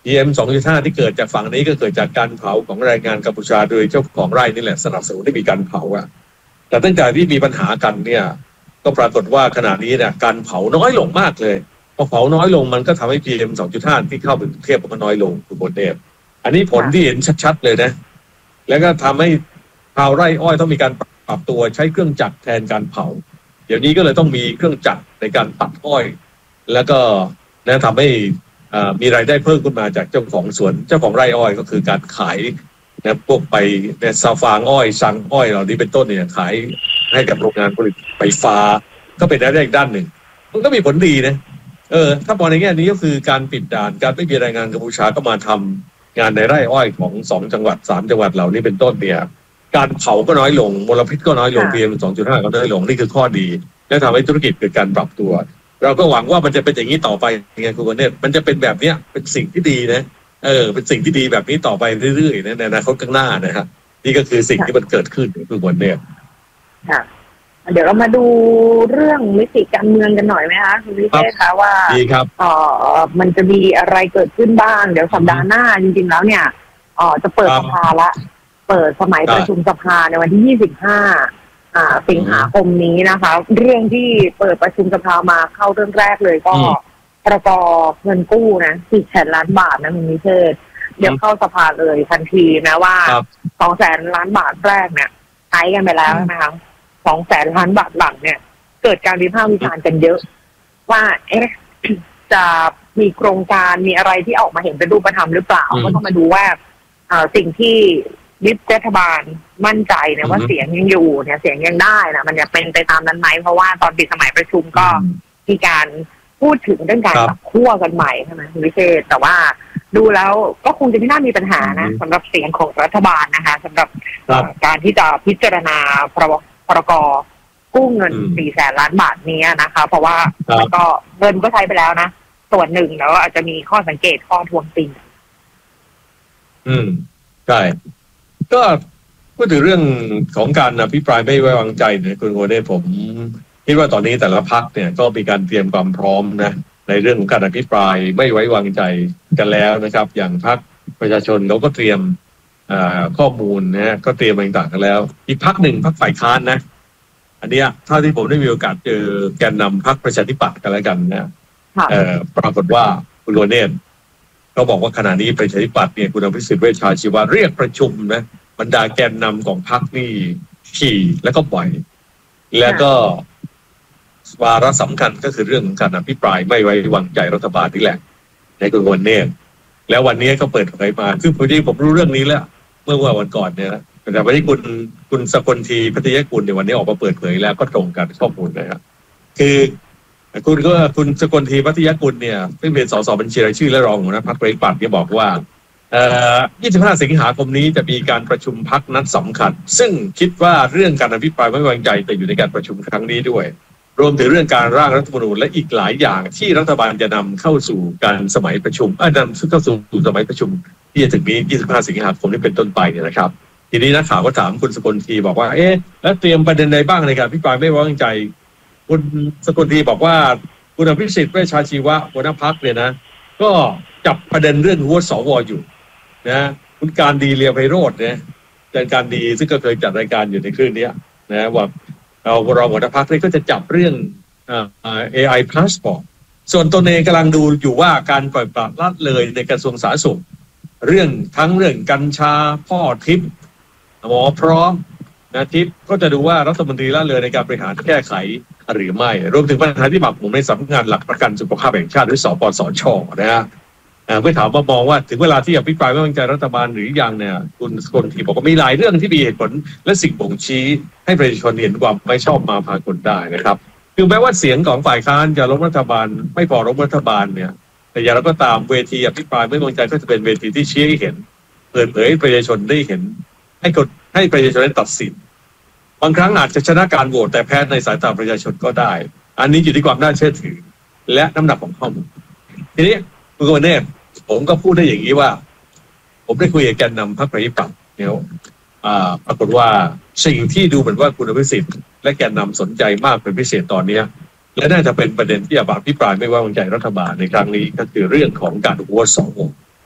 พี เอ็ม สองจุดห้า ที่เกิดจากฝั่งนี้ก็เกิดจากการเผาของแรงงานกัมพูชาโดยเจ้าของไร่นี่แหละสนับสนุนให้มีการเผาอะแต่ตั้งแต่ที่มีปัญหากันเนี่ยก็ปรากฏว่าขณะนี้เนี่ยการเผาน้อยลงมากเลยพอเผาน้อยลงมันก็ทำให้ พี เอ็ม สองจุดห้า ที่เข้าไปกรุงเทพมันก็น้อยลงทุกคนเนี่ยอันนี้ผลที่เห็นชัดๆเลยนะแล้วก็ทำให้ชาวไร่อ้อยต้องมีการปรับตัวใช้เครื่องจักรแทนการเผาเดี๋ยวนี้ก็เลยต้องมีเครื่องจักรในการตัดอ้อยแล้วก็นะทำให้มีรายได้เพิ่มขึ้นมาจากเจ้าของสวนเจ้าของไร่อ้อยก็คือการขายนะพวกไปเนี่ยซาฟางอ้อยซังอ้อยเหล่านี้เป็นต้นเนี่ยขายให้กับโรงงานผลิตไฟฟ้าก็เป็นรายได้อีกด้านหนึ่งมันก็มีผลดีนะเออถ้ามองในแง่นี้ก็คือการปิดด่านการไม่มีแรงงานกัมพูชาก็มาทำงานในไร่อ้อยของสองจังหวัดสามจังหวัดเหล่านี้เป็นต้นเนี่ยการเผาก็น้อยลงมลพิษก็น้อยลง พี เอ็ม สองจุดห้า ก็น้อยลงนี่คือข้อดีและทำให้ธุรกิจเกิดการปรับตัวเราก็หวังว่ามันจะเป็นอย่างนี้ต่อไปไงคุณวรรณเนตรมันจะเป็นแบบเนี้ยเป็นสิ่งที่ดีนะเออเป็นสิ่งที่ดีแบบนี้ต่อไปเรื่อยๆนะในอนาคตข้างหน้านะครับนี่ก็คือสิ่งที่มันเกิดขึ้นคุณวรรณเนตรค่ะเดี๋ยวเรามาดูเรื่องมิติการเมืองกันหน่อยไหมคะคุณวิเชษคะว่าดีครับเอ่อมันจะมีอะไรเกิดขึ้นบ้างเดี๋ยวสัปดาห์หน้าจริงๆแล้วเนี่ยเอ่อจะเปิดสภาละเปิดสมัยประชุมสภาในวันที่ยี่สิบห้าอ่าสิงหาคมนี้นะคะเรื่องที่เปิดประชุมสภามาเข้าเรื่องแรกเลยก็ประกอบเงินกู้นะสี่แสนล้านบาทนะคุณวิเชษเดี๋ยวเข้าสภาเลยทันทีนะว่าสองแสนล้านบาทแรกเนี่ยใช้กันไปแล้วนะคะสองแสนล้านบาทหลังเนี่ยเกิดการวิพากษ์วิจารณ์กันเยอะว่าเอ๊ะจะมีโครงการมีอะไรที่ออกมาเห็นเป็นรูปธรรมหรือเปล่าก็ต้องมาดูว่าสิ่งที่วิปรัฐบาลมั่นใจเนี่ยว่าเสียงยังอยู่เนี่ยเสียงยังได้นะมันจะเป็นไปตามนั้นไหมเพราะว่าตอนปิดสมัยประชุมก็มีการพูดถึงเรื่องการปรับขั้วกันใหม่ใช่ไหมคุณวิเชษแต่ว่าดูแล้วก็คงจะไม่น่ามีปัญหานะสำหรับเสียงของรัฐบาลนะคะสำหรับการที่จะพิจารณาพรกกู้เงินสี่แสนล้านบาทนี้นะคะเพราะว่ามันก็เงินก็ใช้ไปแล้วนะส่วนหนึ่งแล้วอาจจะมีข้อสังเกตข้อทวงติงอืมใช่ก็พูดถึงเรื่องของการอภิปรายไม่ไว้วางใจเนี่ยคุณโกเด้ผมคิดว่าตอนนี้แต่ละพรรคเนี่ยก็มีการเตรียมความพร้อมนะในเรื่องของการอภิปรายไม่ไว้วางใจกันแล้วนะครับอย่างพรรคประชาชนเขาก็เตรียมข้อมูลนะก็เตรียมต่างๆกันแล้วอีกพรรคหนึ่งพรรคฝ่ายค้านนะอันนี้เท่าที่ผมได้มีโอกาสเจอแกนนำพรรคประชาธิปัตย์กันแล้วกันนะปรากฏว่าคุณโรเนตเขาบอกว่าขณะนี้ประชาธิปัตย์เนี่ยคุณอภิสิทธิ์เวชชาชีวะเรียกประชุมนะบรรดาแกนนำของพรรคนี่ขี่แล้วก็ปล่อยแล้วก็วาระสำคัญก็คือเรื่องของการอภิปรายไม่ไว้วางใจรัฐบาลนี่แหละในคุณโรเนตแล้ววันนี้ก็เปิดเผยมาคือพอดีผมรู้เรื่องนี้แล้วเมื่อวันก่อนเนี่ยแต่วันนี้คุณคุณสกลทีพัทยกุลในวันนี้ออกมาเปิดเผยแล้วก็ตรงกันข้อมูลนะครับคือคุณก็คุณสกลทีพัทยกุลเนี่ยซึ่งเป็นสสบัญชีรายชื่อและรองหัวหน้าพรรคประชาธิปัตย์เนี่ยบอกว่าเอ่อยี่สิบห้าสิงหาคมนี้จะมีการประชุมพรรคนัดสำคัญซึ่งคิดว่าเรื่องการอภิปรายไม่ไว้วางใจจะอยู่ในการประชุมครั้งนี้ด้วยรวมถึงเรื่องการร่างรัฐธรรมนูญและอีกหลายอย่างที่รัฐบาลจะนำเข้าสู่การสมัยประชุมเอ่อนำเข้าสู่สมัยประชุมที่จะถึงนี้ยี่สิบห้าสิงหาคมนี้เป็นต้นไปเนี่ยนะครับทีนี้นักข่าวก็ถามคุณสกลทีบอกว่าเอ๊ะแล้วเตรียมประเด็นใดบ้างในการอภิปรายไม่ไว้วางใจคุณสกลทีบอกว่าคุณอภิสิทธิ์เวชชาชีวะหัวหน้าพรรคเนี่ยนะก็จับประเด็นเรื่องหัวสวอยู่นะคุณการดีเลียไพโรจน์เนี่ยอาจารย์การดีซึ่งก็เคยจัดรายการอยู่ในคลื่นนี้นะว่าเราเราหัวหน้าพรรคนี่ก็จะจับเรื่องอ่า เอ ไอ Passport ส่วนตัวเองกำลังดูอยู่ว่าการปล่อยปละละเลยในกระทรวงสาธารณสุขเรื่องทั้งเรื่องกัญชาพ่อทิพย์หมอพร้อมนะทิพย์ก็จะดูว่ารัฐมนตรีละเลยในการบริหารแก้ไขหรือไม่รวมถึงปัญหาที่หมักหมมในสำนักงานหลักประกันสุขภาพแห่งชาติหรือสปสช.นะฮะเมื่อถามว่ามองว่าถึงเวลาที่อภิปรายไม่ไว้วางใจรัฐบาลหรือยังเนี่ยคุณสกลทีบอกว่ามีหลายเรื่องที่มีเหตุผลและสิ่งบ่งชี้ให้ประชาชนเห็นความไม่ชอบมาพากลได้นะครับคือแม้ว่าเสียงของฝ่ายค้านจะล้มรัฐบาลไม่พอล้มรัฐบาลเนี่ยแต่อย่างไรก็ตามเวทีอภิปรายไม่ไว้วางใจก็จะเป็นเวทีที่ชี้ให้เห็นเปิดเผยให้ประชาชนได้เห็นให้กดให้ประชาชนได้ตัดสินบางครั้งอาจจะชนะการโหวตแต่แพ้ในสายตาประชาชนก็ได้อันนี้อยู่ที่ความน่าเชื่อถือและน้ำหนักของข้อมูลทีนี้คุณโกเน่ผมก็พูดได้อย่างนี้ว่าผมได้คุยกับแกนนำพรรคประชาธิปัตย์เนี่ยปรากฏว่าสิ่งที่ดูเหมือนว่าคุณอภิสิทธิ์และแกนนำสนใจมากเป็นพิเศษตอนนี้และน่าจะเป็นประเด็นที่อภิปรายไม่ไว้วางใจรัฐบาลในครั้งนี้ก็คือเรื่องของการโหวตสว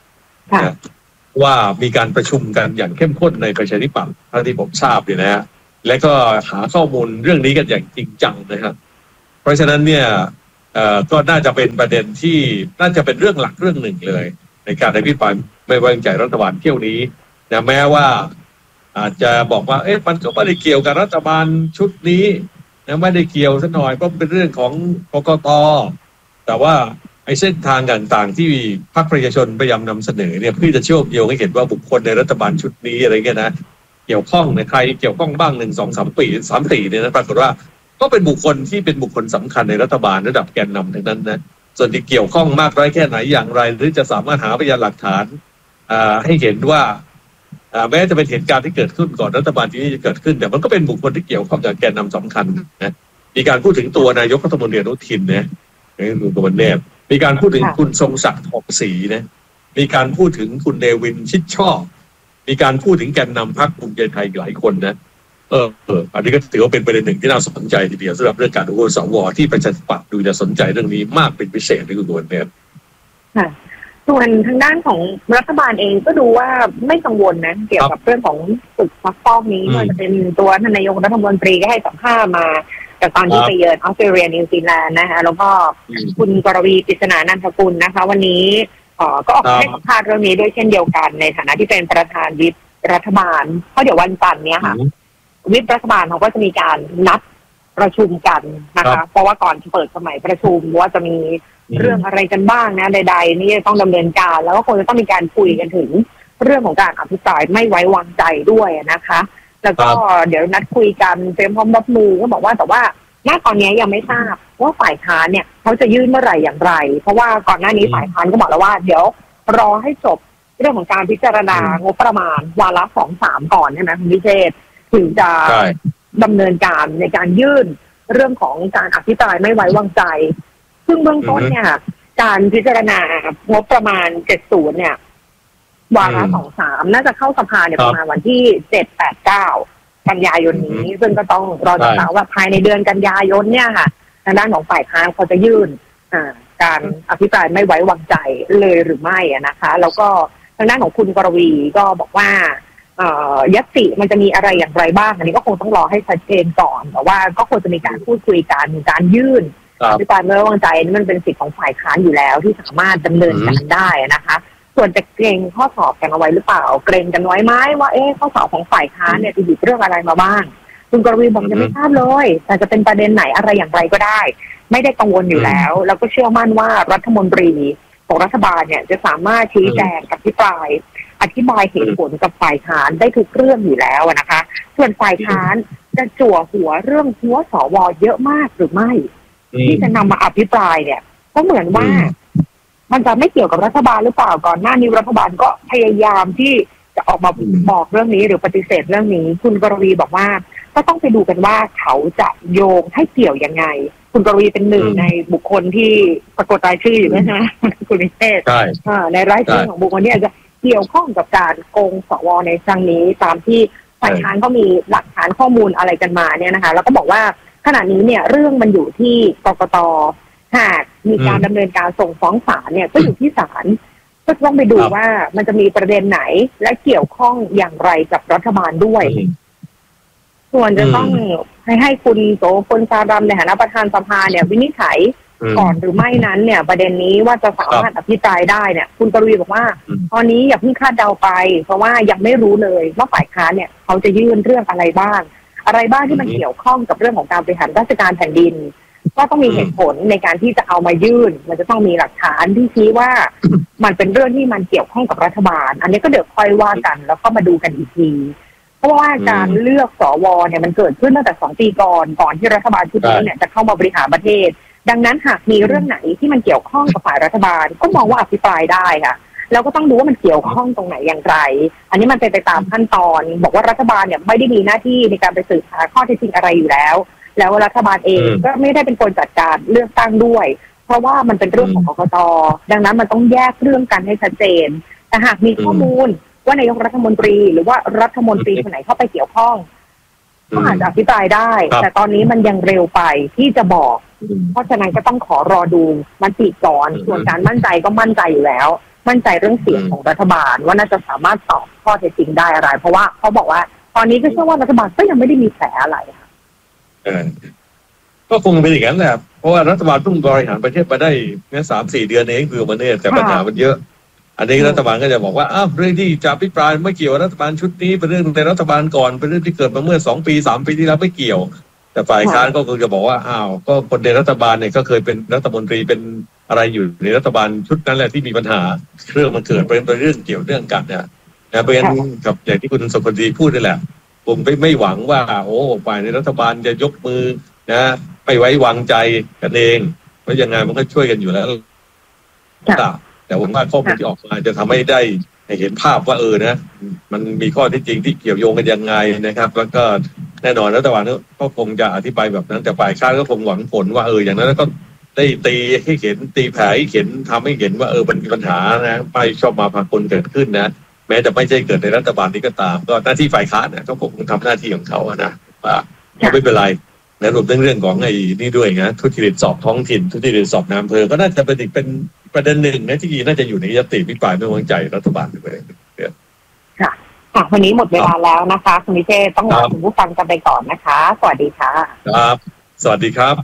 นะว่ามีการประชุมกันอย่างเข้มข้นในประชาธิปัตย์เท่าที่ผมทราบเนี่ยนะฮะและก็หาข้อมูลเรื่องนี้กันอย่างจริงจังนะครับเพราะฉะนั้นเนี่ยเอ่อก็น่าจะเป็นประเด็นที่น่าจะเป็นเรื่องหลักเรื่องหนึ่งเลยในการอภิปรายไม่ไว้วางใจรัฐบาลเที่ยวนี้นะแม้ว่าอาจจะบอกว่าเอ๊ะมันก็ไม่ได้เกี่ยวกับรัฐบาลชุดนี้นะไม่ได้เกี่ยวซะหน่อยเพราะเป็นเรื่องของกกต.แต่ว่าไอ้เส้นทางต่างๆที่พรรคประชาชนพยายามนำเสนอเนี่ยเพื่อจะเชื่อมโยงให้เห็นว่าบุคคลในรัฐบาลชุดนี้อะไรเงี้ยนะเกี่ยวข้องในใครเกี่ยวข้องบ้างหนึ่งสองสามปีสามปีเนี่ยนะปรากฏว่าก็เป็นบุคคลที่เป็นบุคคลสำคัญในรัฐบาลระดับแกนนำทั้งนั้นนะส่วนที่เกี่ยวข้องมากน้อยแค่ไหนอย่างไรหรือจะสามารถหาพยานหลักฐานให้เห็นว่าแม้จะเป็นเหตุการณ์ที่เกิดขึ้นก่อนรัฐบาลที่นี้จะเกิดขึ้นแต่มันก็เป็นบุคคลที่เกี่ยวข้องกับแกนนำสำคัญนะมีการพูดถึงตัวนายกรัฐมนตรีอนุทินนะนี่คือตัวแนบมีการพูดถึงคุณทรงศักดิ์ทองศรีนะมีการพูดถึงคุณเนวินชิดชอบมีการพูดถึงแกนนำพรรคภูมิใจไทยหลายคนนะเออเอออันนี้ก็ถือว่าเป็นประเด็นหนึ่งที่น่าสนใจทีเดียวสำหรับเรื่องการโหวตสวที่ประชาธิปัตย์ดูจะสนใจเรื่องนี้มากเป็นพิเศษในตัวแนบค่ะส่วนทางด้านของรัฐบาลเองก็ดูว่าไม่กังวลนะเกี่ยวกับเรื่องของศึกซักฟอกนี้มันจะเป็นตัวท่านนายกรัฐมนตรีก็ให้สัมภาษณ์มาจากตอนที่ไปเยือนออสเตรเลียนิวซีแลนด์นะคะแล้วก็คุณกรวีปริศนานันทกุลนะคะวันนี้ก็ออกมาให้สัมภาษณ์เรื่องนี้ด้วยเช่นเดียวกันในฐานะที่เป็นประธานวิปรัฐบาลเพราะเดี๋ยววันจันทร์เนี้ยค่ะวิปรัฐบาลเขาก็จะมีการนัดประชุมกันนะคะเพราะว่าก่อนจะเปิดสมัยประชุมว่าจะมีเรื่องอะไรกันบ้างนะใดๆนี่ต้องดำเนินการแล้วก็คงจะต้องมีการคุยกันถึงเรื่องของการอภิปรายไม่ไว้วางใจด้วยนะคะแล้วก็เดี๋ยวนัดคุยกันเตรียมพร้อมรับมือก็บอกว่าแต่ว่าณตอนนี้ยังไม่ทราบว่าฝ่ายค้านเนี่ยเขาจะยื่นเมื่อไหร่อย่างไรเพราะว่าก่อนหน้านี้ฝ่ายค้านก็บอกแล้วว่าเดี๋ยวรอให้จบเรื่องของการพิจารณางบประมาณวาระสองสามก่อนใช่ไหมคุณพิเชษถึงจะดำเนินการในการยื่นเรื่องของการอภิปรายไม่ไว้วางใจซึ่งเบื้องต้นเนี่ยการพิจารณางบประมาณเจ็ดสิบเนี่ยวาระสองสามน่าจะเข้าสภาเนี่ยประมาณวันที่เจ็ดแปดเก้ากันยายนนี้ซึ่งก็ต้องรอติดตามว่าภายในเดือนกันยายนเนี่ยค่ะทางด้านของฝ่ายค้านเขาจะยื่นการอภิปรายไม่ไว้วางใจเลยหรือไม่นะคะแล้วก็ทางด้านของคุณกรวีก็บอกว่ายัตติมันจะมีอะไรอย่างไรบ้างอันนี้ก็คงต้องรอให้ชัดเจนก่อนแต่ว่าก็ควรจะมีการพูดคุยกันการยื่นอภิปรายไม่ไว้วางใจนี่มันเป็นสิทธิของฝ่ายค้านอยู่แล้วที่สามารถดำเนินการได้นะคะส่วนจะเกรงข้อสอบกันเอาไว้หรือเปล่าเกรงกันไว้ไหมว่าเอ๊ะข้อสอบของฝ่ายค้านเนี่ยจะหยิบเรื่องอะไรมาบ้างคุณกรวีบอกยังไม่ทราบเลยแต่จะเป็นประเด็นไหนอะไรอย่างไรก็ได้ไม่ได้กังวลอยู่แล้วแล้วก็เชื่อมั่นว่ารัฐมนตรีของรัฐบาลเนี่ยจะสามารถชี้แจงอภิปรายอธิบายเหตุผลกับฝ่ายค้านได้ทุกเรื่องอยู่แล้วนะคะส่วนฝ่ายค้านจะจั่วหัวเรื่องหัวสวเยอะมากหรือไม่ที่จะนำมาอภิปรายเนี่ยก็เหมือนว่ามันจะไม่เกี่ยวกับรัฐบาลหรือเปล่าก่อนหน้านี้รัฐบาลก็พยายามที่จะออกมาบอกเรื่องนี้หรือปฏิเสธเรื่องนี้คุณกรวีบอกว่าก็ต้องไปดูกันว่าเขาจะโยงให้เกี่ยวยังไงคุณกรวีเป็นหนึ่งในบุคคลที่ปรากฏรายชื่ออยู่ใช่ไหมคุณนิเทศใช่ในรายชื่อของบุคคลนี้จะเกี่ยวข้องกับการโกงสวในครั้งนี้ตามที่ฝ่ายค้านก็มีหลักฐานข้อมูลอะไรกันมาเนี่ยนะคะแล้วก็บอกว่าขณะนี้เนี่ยเรื่องมันอยู่ที่กกต.หากมีการดำเนินการส่งฟ้องศาลเนี่ยก็อยู่ที่ศาลก็ต้องไปดูว่ามันจะมีประเด็นไหนและเกี่ยวข้องอย่างไรกับรัฐบาลด้วยส่วนจะต้องให้ให้คุณโสพลสารัมในฐานะประธานสภาเนี่ยวินิจฉัยก่อนหรือไม่นั้นเนี่ยประเด็นนี้ว่าจะสามารถอภิปรายได้เนี่ยคุณกรวีบอกว่าตอนนี้อย่าเพิ่งคาดเดาไปเพราะว่ายังไม่รู้เลยว่าฝ่ายค้านเนี่ยเขาจะยื่นเรื่องอะไรบ้างอะไรบ้างที่มันเกี่ยวข้องกับเรื่องของการบริหารราชการแผ่นดินก็ต้องมีเหตุผลในการที่จะเอามายื่นมันจะต้องมีหลักฐานที่ชี้ว่ามันเป็นเรื่องที่มันเกี่ยวข้องกับรัฐบาลอันนี้ก็เดี๋ยวค่อยว่ากันแล้วก็มาดูกันอีกทีเพราะว่าการเลือกสวเนี่ยมันเกิดขึ้นตั้งแต่สองปีก่อนก่อนที่รัฐบาลชุดนี้เนี่ยจะเข้ามาบริหารประเทศดังนั้นหากมีเรื่องไหนที่มันเกี่ยวข้องกับฝ่ายรัฐบาลก็มองว่าอภิปรายได้ค่ะแล้วก็ต้องดูว่ามันเกี่ยวข้องตรงไหนอย่างไรอันนี้มันเป็นไปตามขั้นตอนบอกว่ารัฐบาลเนี่ยไม่ได้มีหน้าที่ในการไปสืบหาข้อเท็จจริงอะไรอยู่แล้วแล้วรัฐบาลเองก็ไม่ได้เป็นคนจัดการเลือกตั้งด้วยเพราะว่ามันเป็นเรื่องของกกต.ดังนั้นมันต้องแยกเรื่องกันให้ชัดเจนแต่หากมีข้อมูลว่านายกรัฐมนตรีหรือว่ารัฐมนตรีคนไหนเข้าไปเกี่ยวข้องก็อาจจะอภิปรายได้แต่ตอนนี้มันยังเร็วไปที่จะบอกเพราะฉะนั้นก็ต้องขอรอดูมันติก่อนส่วนการมั่นใจก็มั่นใจอยู่แล้วมั่นใจเรื่องเสียงของรัฐบาลว่าน่าจะสามารถตอบข้อเท็จจริงได้อะไรเพราะว่าเขาบอกว่าตอนนี้ก็เชื่อว่ารัฐบาลก็ยังไม่ได้มีแผลอะไรค่ะเออก็คงเป็นอย่างนั้นแหละเพราะว่ารัฐบาลเพิ่งบริหารประเทศมาได้แค่สามสี่เดือนเองคือมันเนี่ยแต่ปัญหามันเยอะอันนี้รัฐบาลก็จะบอกว่าอ้าวเรื่องที่จะอภิปรายไม่เกี่ยวรัฐบาลชุดนี้เป็นเรื่องในรัฐบาลก่อนเป็นเรื่องที่เกิดมาเมื่อสองปีสามปีที่แล้วไม่เกี่ยวแต่ฝ่ายค้านก็คงจะบอกว่าอ้าวก็คนในรัฐบาลเนี่ยก็เคยเป็นรัฐมนตรีเป็นอะไรอยู่ในรัฐบาลชุดนั้นแหละที่มีปัญหาเรื่องมันเกิดเป็นเรื่องเกี่ยวเรื่องกันเนี่ยนะเป็นกับอย่างที่คุณสุคนดีพูดนี่แหละผมไม่ไม่หวังว่าโอ้ฝ่ายในรัฐบาลจะยกมือนะไม่ไว้วางใจกันเองเพราะยังไงมันก็ช่วยกันอยู่แล้วแต่ผมว่าข้อมูลที่ออกมาจะทำให้ได้เห็นภาพว่าเออนะมันมีข้อที่จริงที่เกี่ยวโยงกันยังไงนะครับแล้วก็แน่นอนรัฐบาลก็คงจะอธิบายแบบนั้นแต่ฝ่ายค้านก็คงหวังผลว่าเอออย่างนั้นแล้วก็ได้ตีให้เห็นตีแผลให้เห็นทำให้เห็นว่าเออมันมีปัญหานะไม่ชอบมาพากลเกิดขึ้นนะแม้จะไม่ใช่เกิดในรัฐบาลนี้ก็ตามก็หน้าที่ฝ่ายค้านเนี่ยก็คงทำหน้าที่ของเขาอะนะว่าไม่เป็นไรและรวมถึงเรื่องของไอ้นี่ด้วยนะทุจริตสอบท้องถิ่นทุจริตสอบนายอำเภอก็น่าจะเป็นอีกเป็นประเด็นหนึ่งนะที่น่าจะอยู่ในยติพิปรายไม่ไว้วางใจรัฐบาลด้วยค่ะค่ะวันนี้หมดเวลาแล้วนะคะคุณวิเชษต้องลาคุณผู้ฟังกันไปก่อนนะคะสวัสดีค่ะครับสวัสดีครับ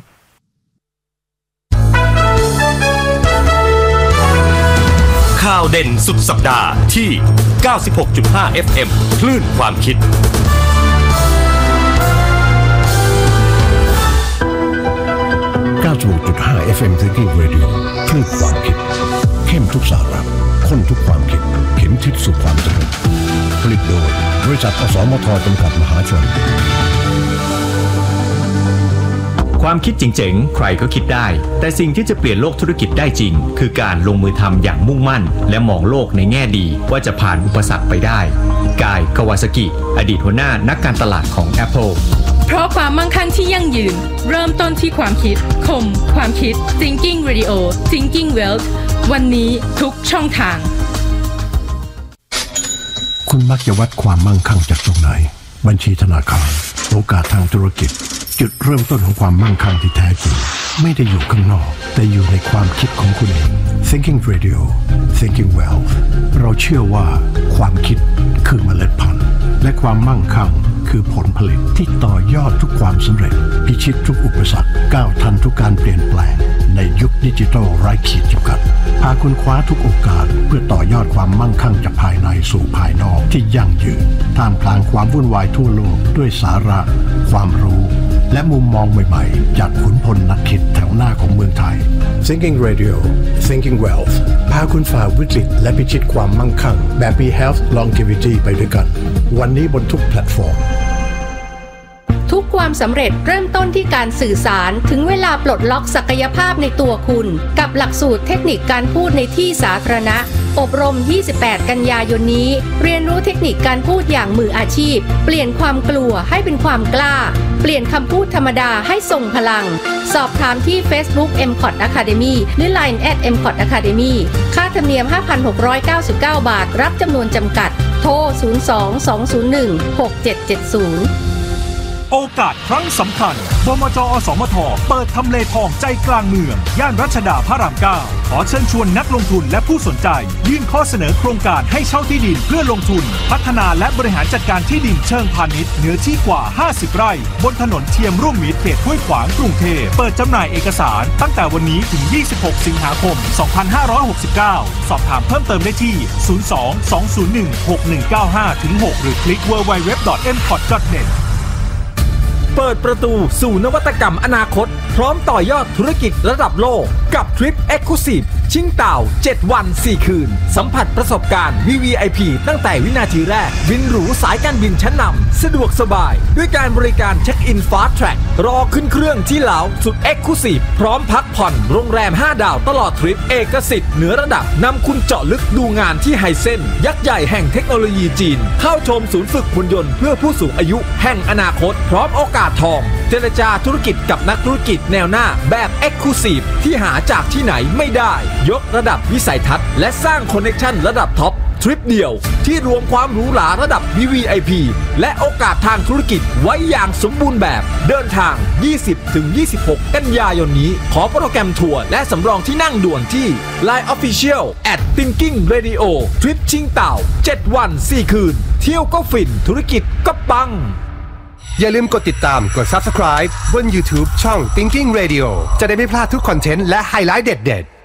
ข่าวเด่นสุดสัปดาห์ที่ เก้าสิบหกจุดห้า เอฟ เอ็ม คลื่นความคิดเก้าสิบหกจุดห้า เอฟ เอ็ม Thinking Radio คลื่นความคิดเข้มทุกสาระข้นทุกความคิดเข็มทิศสู่ความสำเร็จผลิตโดยบริษัทอสมทจำกัดมหาชนความคิดเจ๋งๆใครก็คิดได้แต่สิ่งที่จะเปลี่ยนโลกธุรกิจได้จริงคือการลงมือทำอย่างมุ่งมั่นและมองโลกในแง่ดีว่าจะผ่านอุปสรรคไปได้กาย คาวาซากิอดีตหัวหน้านักการตลาดของ Apple เพราะความมั่งคั่งที่ยั่งยืนเริ่มต้นที่ความคิดคมความคิด Thinking Radio Thinking Wealth วันนี้ทุกช่องทางคุณมักจะวัดความมั่งคั่งจากตรงไหนบัญชีธนาคารโอกาสทางธุรกิจจุดเริ่มต้นของความมั่งคั่งที่แท้จริงไม่ได้อยู่ข้างนอกแต่อยู่ในความคิดของคุณเอง Thinking Radio Thinking Wealth เราเชื่อว่าความคิดคือเมล็ดพันธุ์และความมั่งคั่งคือผลผลิตที่ต่อยอดทุกความสำเร็จพิชิตทุกอุปสรรคก้าวทันทุกการเปลี่ยนแปลงในยุคดิจิทัลไร้ขีดจำกัดพาคุณคว้าทุกโอกาสเพื่อต่อยอดความมั่งคั่งจากภายในสู่ภายนอกที่ยั่งยืนท่ามกลางความวุ่นวายทั่วโลกด้วยสาระความรู้และมุมมองใหม่ๆจากขุนพลนักคิดแถวหน้าของเมืองไทย Thinking Radio Thinking Wealth พาคุณฝ่าวิกฤตและพิชิตความมั่งคั่งแบบมี Health Longevity ไปด้วยกันวันนี้บนทุกแพลตฟอร์มทุกความสำเร็จเริ่มต้นที่การสื่อสารถึงเวลาปลดล็อกศักยภาพในตัวคุณกับหลักสูตรเทคนิคการพูดในที่สาธารณะอบรมยี่สิบแปดกันยายนนี้เรียนรู้เทคนิคการพูดอย่างมืออาชีพเปลี่ยนความกลัวให้เป็นความกล้าเปลี่ยนคำพูดธรรมดาให้ทรงพลังสอบถามที่ Facebook เอ็ม คอท Academy หรือ ไลน์ แอท เอ็ม คอท Academy ค่าธรรมเนียม ห้าพันหกร้อยเก้าสิบเก้า บาทรับจำนวนจำกัดโทรศูนย์ สอง สอง ศูนย์ หนึ่ง หก เจ็ด เจ็ด ศูนย์โอกาสครั้งสำคัญบมจ.อสมท.เปิดทำเลทองใจกลางเมืองย่านรัชดาพระรามเก้าขอเชิญชวนนักลงทุนและผู้สนใจยื่นข้อเสนอโครงการให้เช่าที่ดินเพื่อลงทุนพัฒนาและบริหารจัดการที่ดินเชิงพาณิชย์เนื้อที่กว่าห้าสิบไร่บนถนนเทียมร่วมมิตรเขตห้วยขวางกรุงเทพเปิดจำหน่ายเอกสารตั้งแต่วันนี้ถึงยี่สิบหกสิงหาคมสองพันห้าร้อยหกสิบเก้าสอบถามเพิ่มเติมได้ที่ศูนย์ สอง สอง ศูนย์ หนึ่ง หก หนึ่ง เก้า ห้า หก หรือคลิก ดับเบิลยู ดับเบิลยู ดับเบิลยู ดอท เอ็ม คอท ดอท เน็ตเปิดประตูสู่นวัตกรรมอนาคตพร้อมต่อยอดธุรกิจระดับโลกกับทริป Exclusive ชิงเต่าเจ็ดวันสี่คืนสัมผัสประสบการณ์ วี วี ไอ พี ตั้งแต่วินาทีแรกบินหรูสายการบินชั้นนำสะดวกสบายด้วยการบริการเช็คอิน Fast Track รอขึ้นเครื่องที่ลาวสุด Exclusive พร้อมพักผ่อนโรงแรมห้าดาวตลอดทริปเอกสิทธิ์เหนือระดับนำคุณเจาะลึกดูงานที่ไฮเซ็นยักษ์ใหญ่แห่งเทคโนโลยีจีนเข้าชมศูนย์ฝึกหุ่นยนต์เพื่อผู้สูงอายุแห่งอนาคตพร้อมโอกาสทองเจรจาธุรกิจกับนักธุรกิจแนวหน้าแบบ Exclusive ที่หาจากที่ไหนไม่ได้ยกระดับวิสัยทัศน์และสร้างคอนเนคชั่นระดับท็อปทริปเดียวที่รวมความหรูหราระดับ วี วี ไอ พี และโอกาสทางธุรกิจไว้อย่างสมบูรณ์แบบเดินทาง ยี่สิบถึงยี่สิบหก กันยายนนี้ขอโปรแกรมทัวร์และสำรองที่นั่งด่วนที่ ไลน์ Official at Thinking Radio ทริปชิงเต่าเจ็ดวันสี่คืนเที่ยวก็ฟินธุรกิจก็ปังอย่าลืมกดติดตามกด Subscribe บน YouTube ช่อง Thinking Radio จะได้ไม่พลาดทุกคอนเทนต์และไฮไลท์เด็ดๆ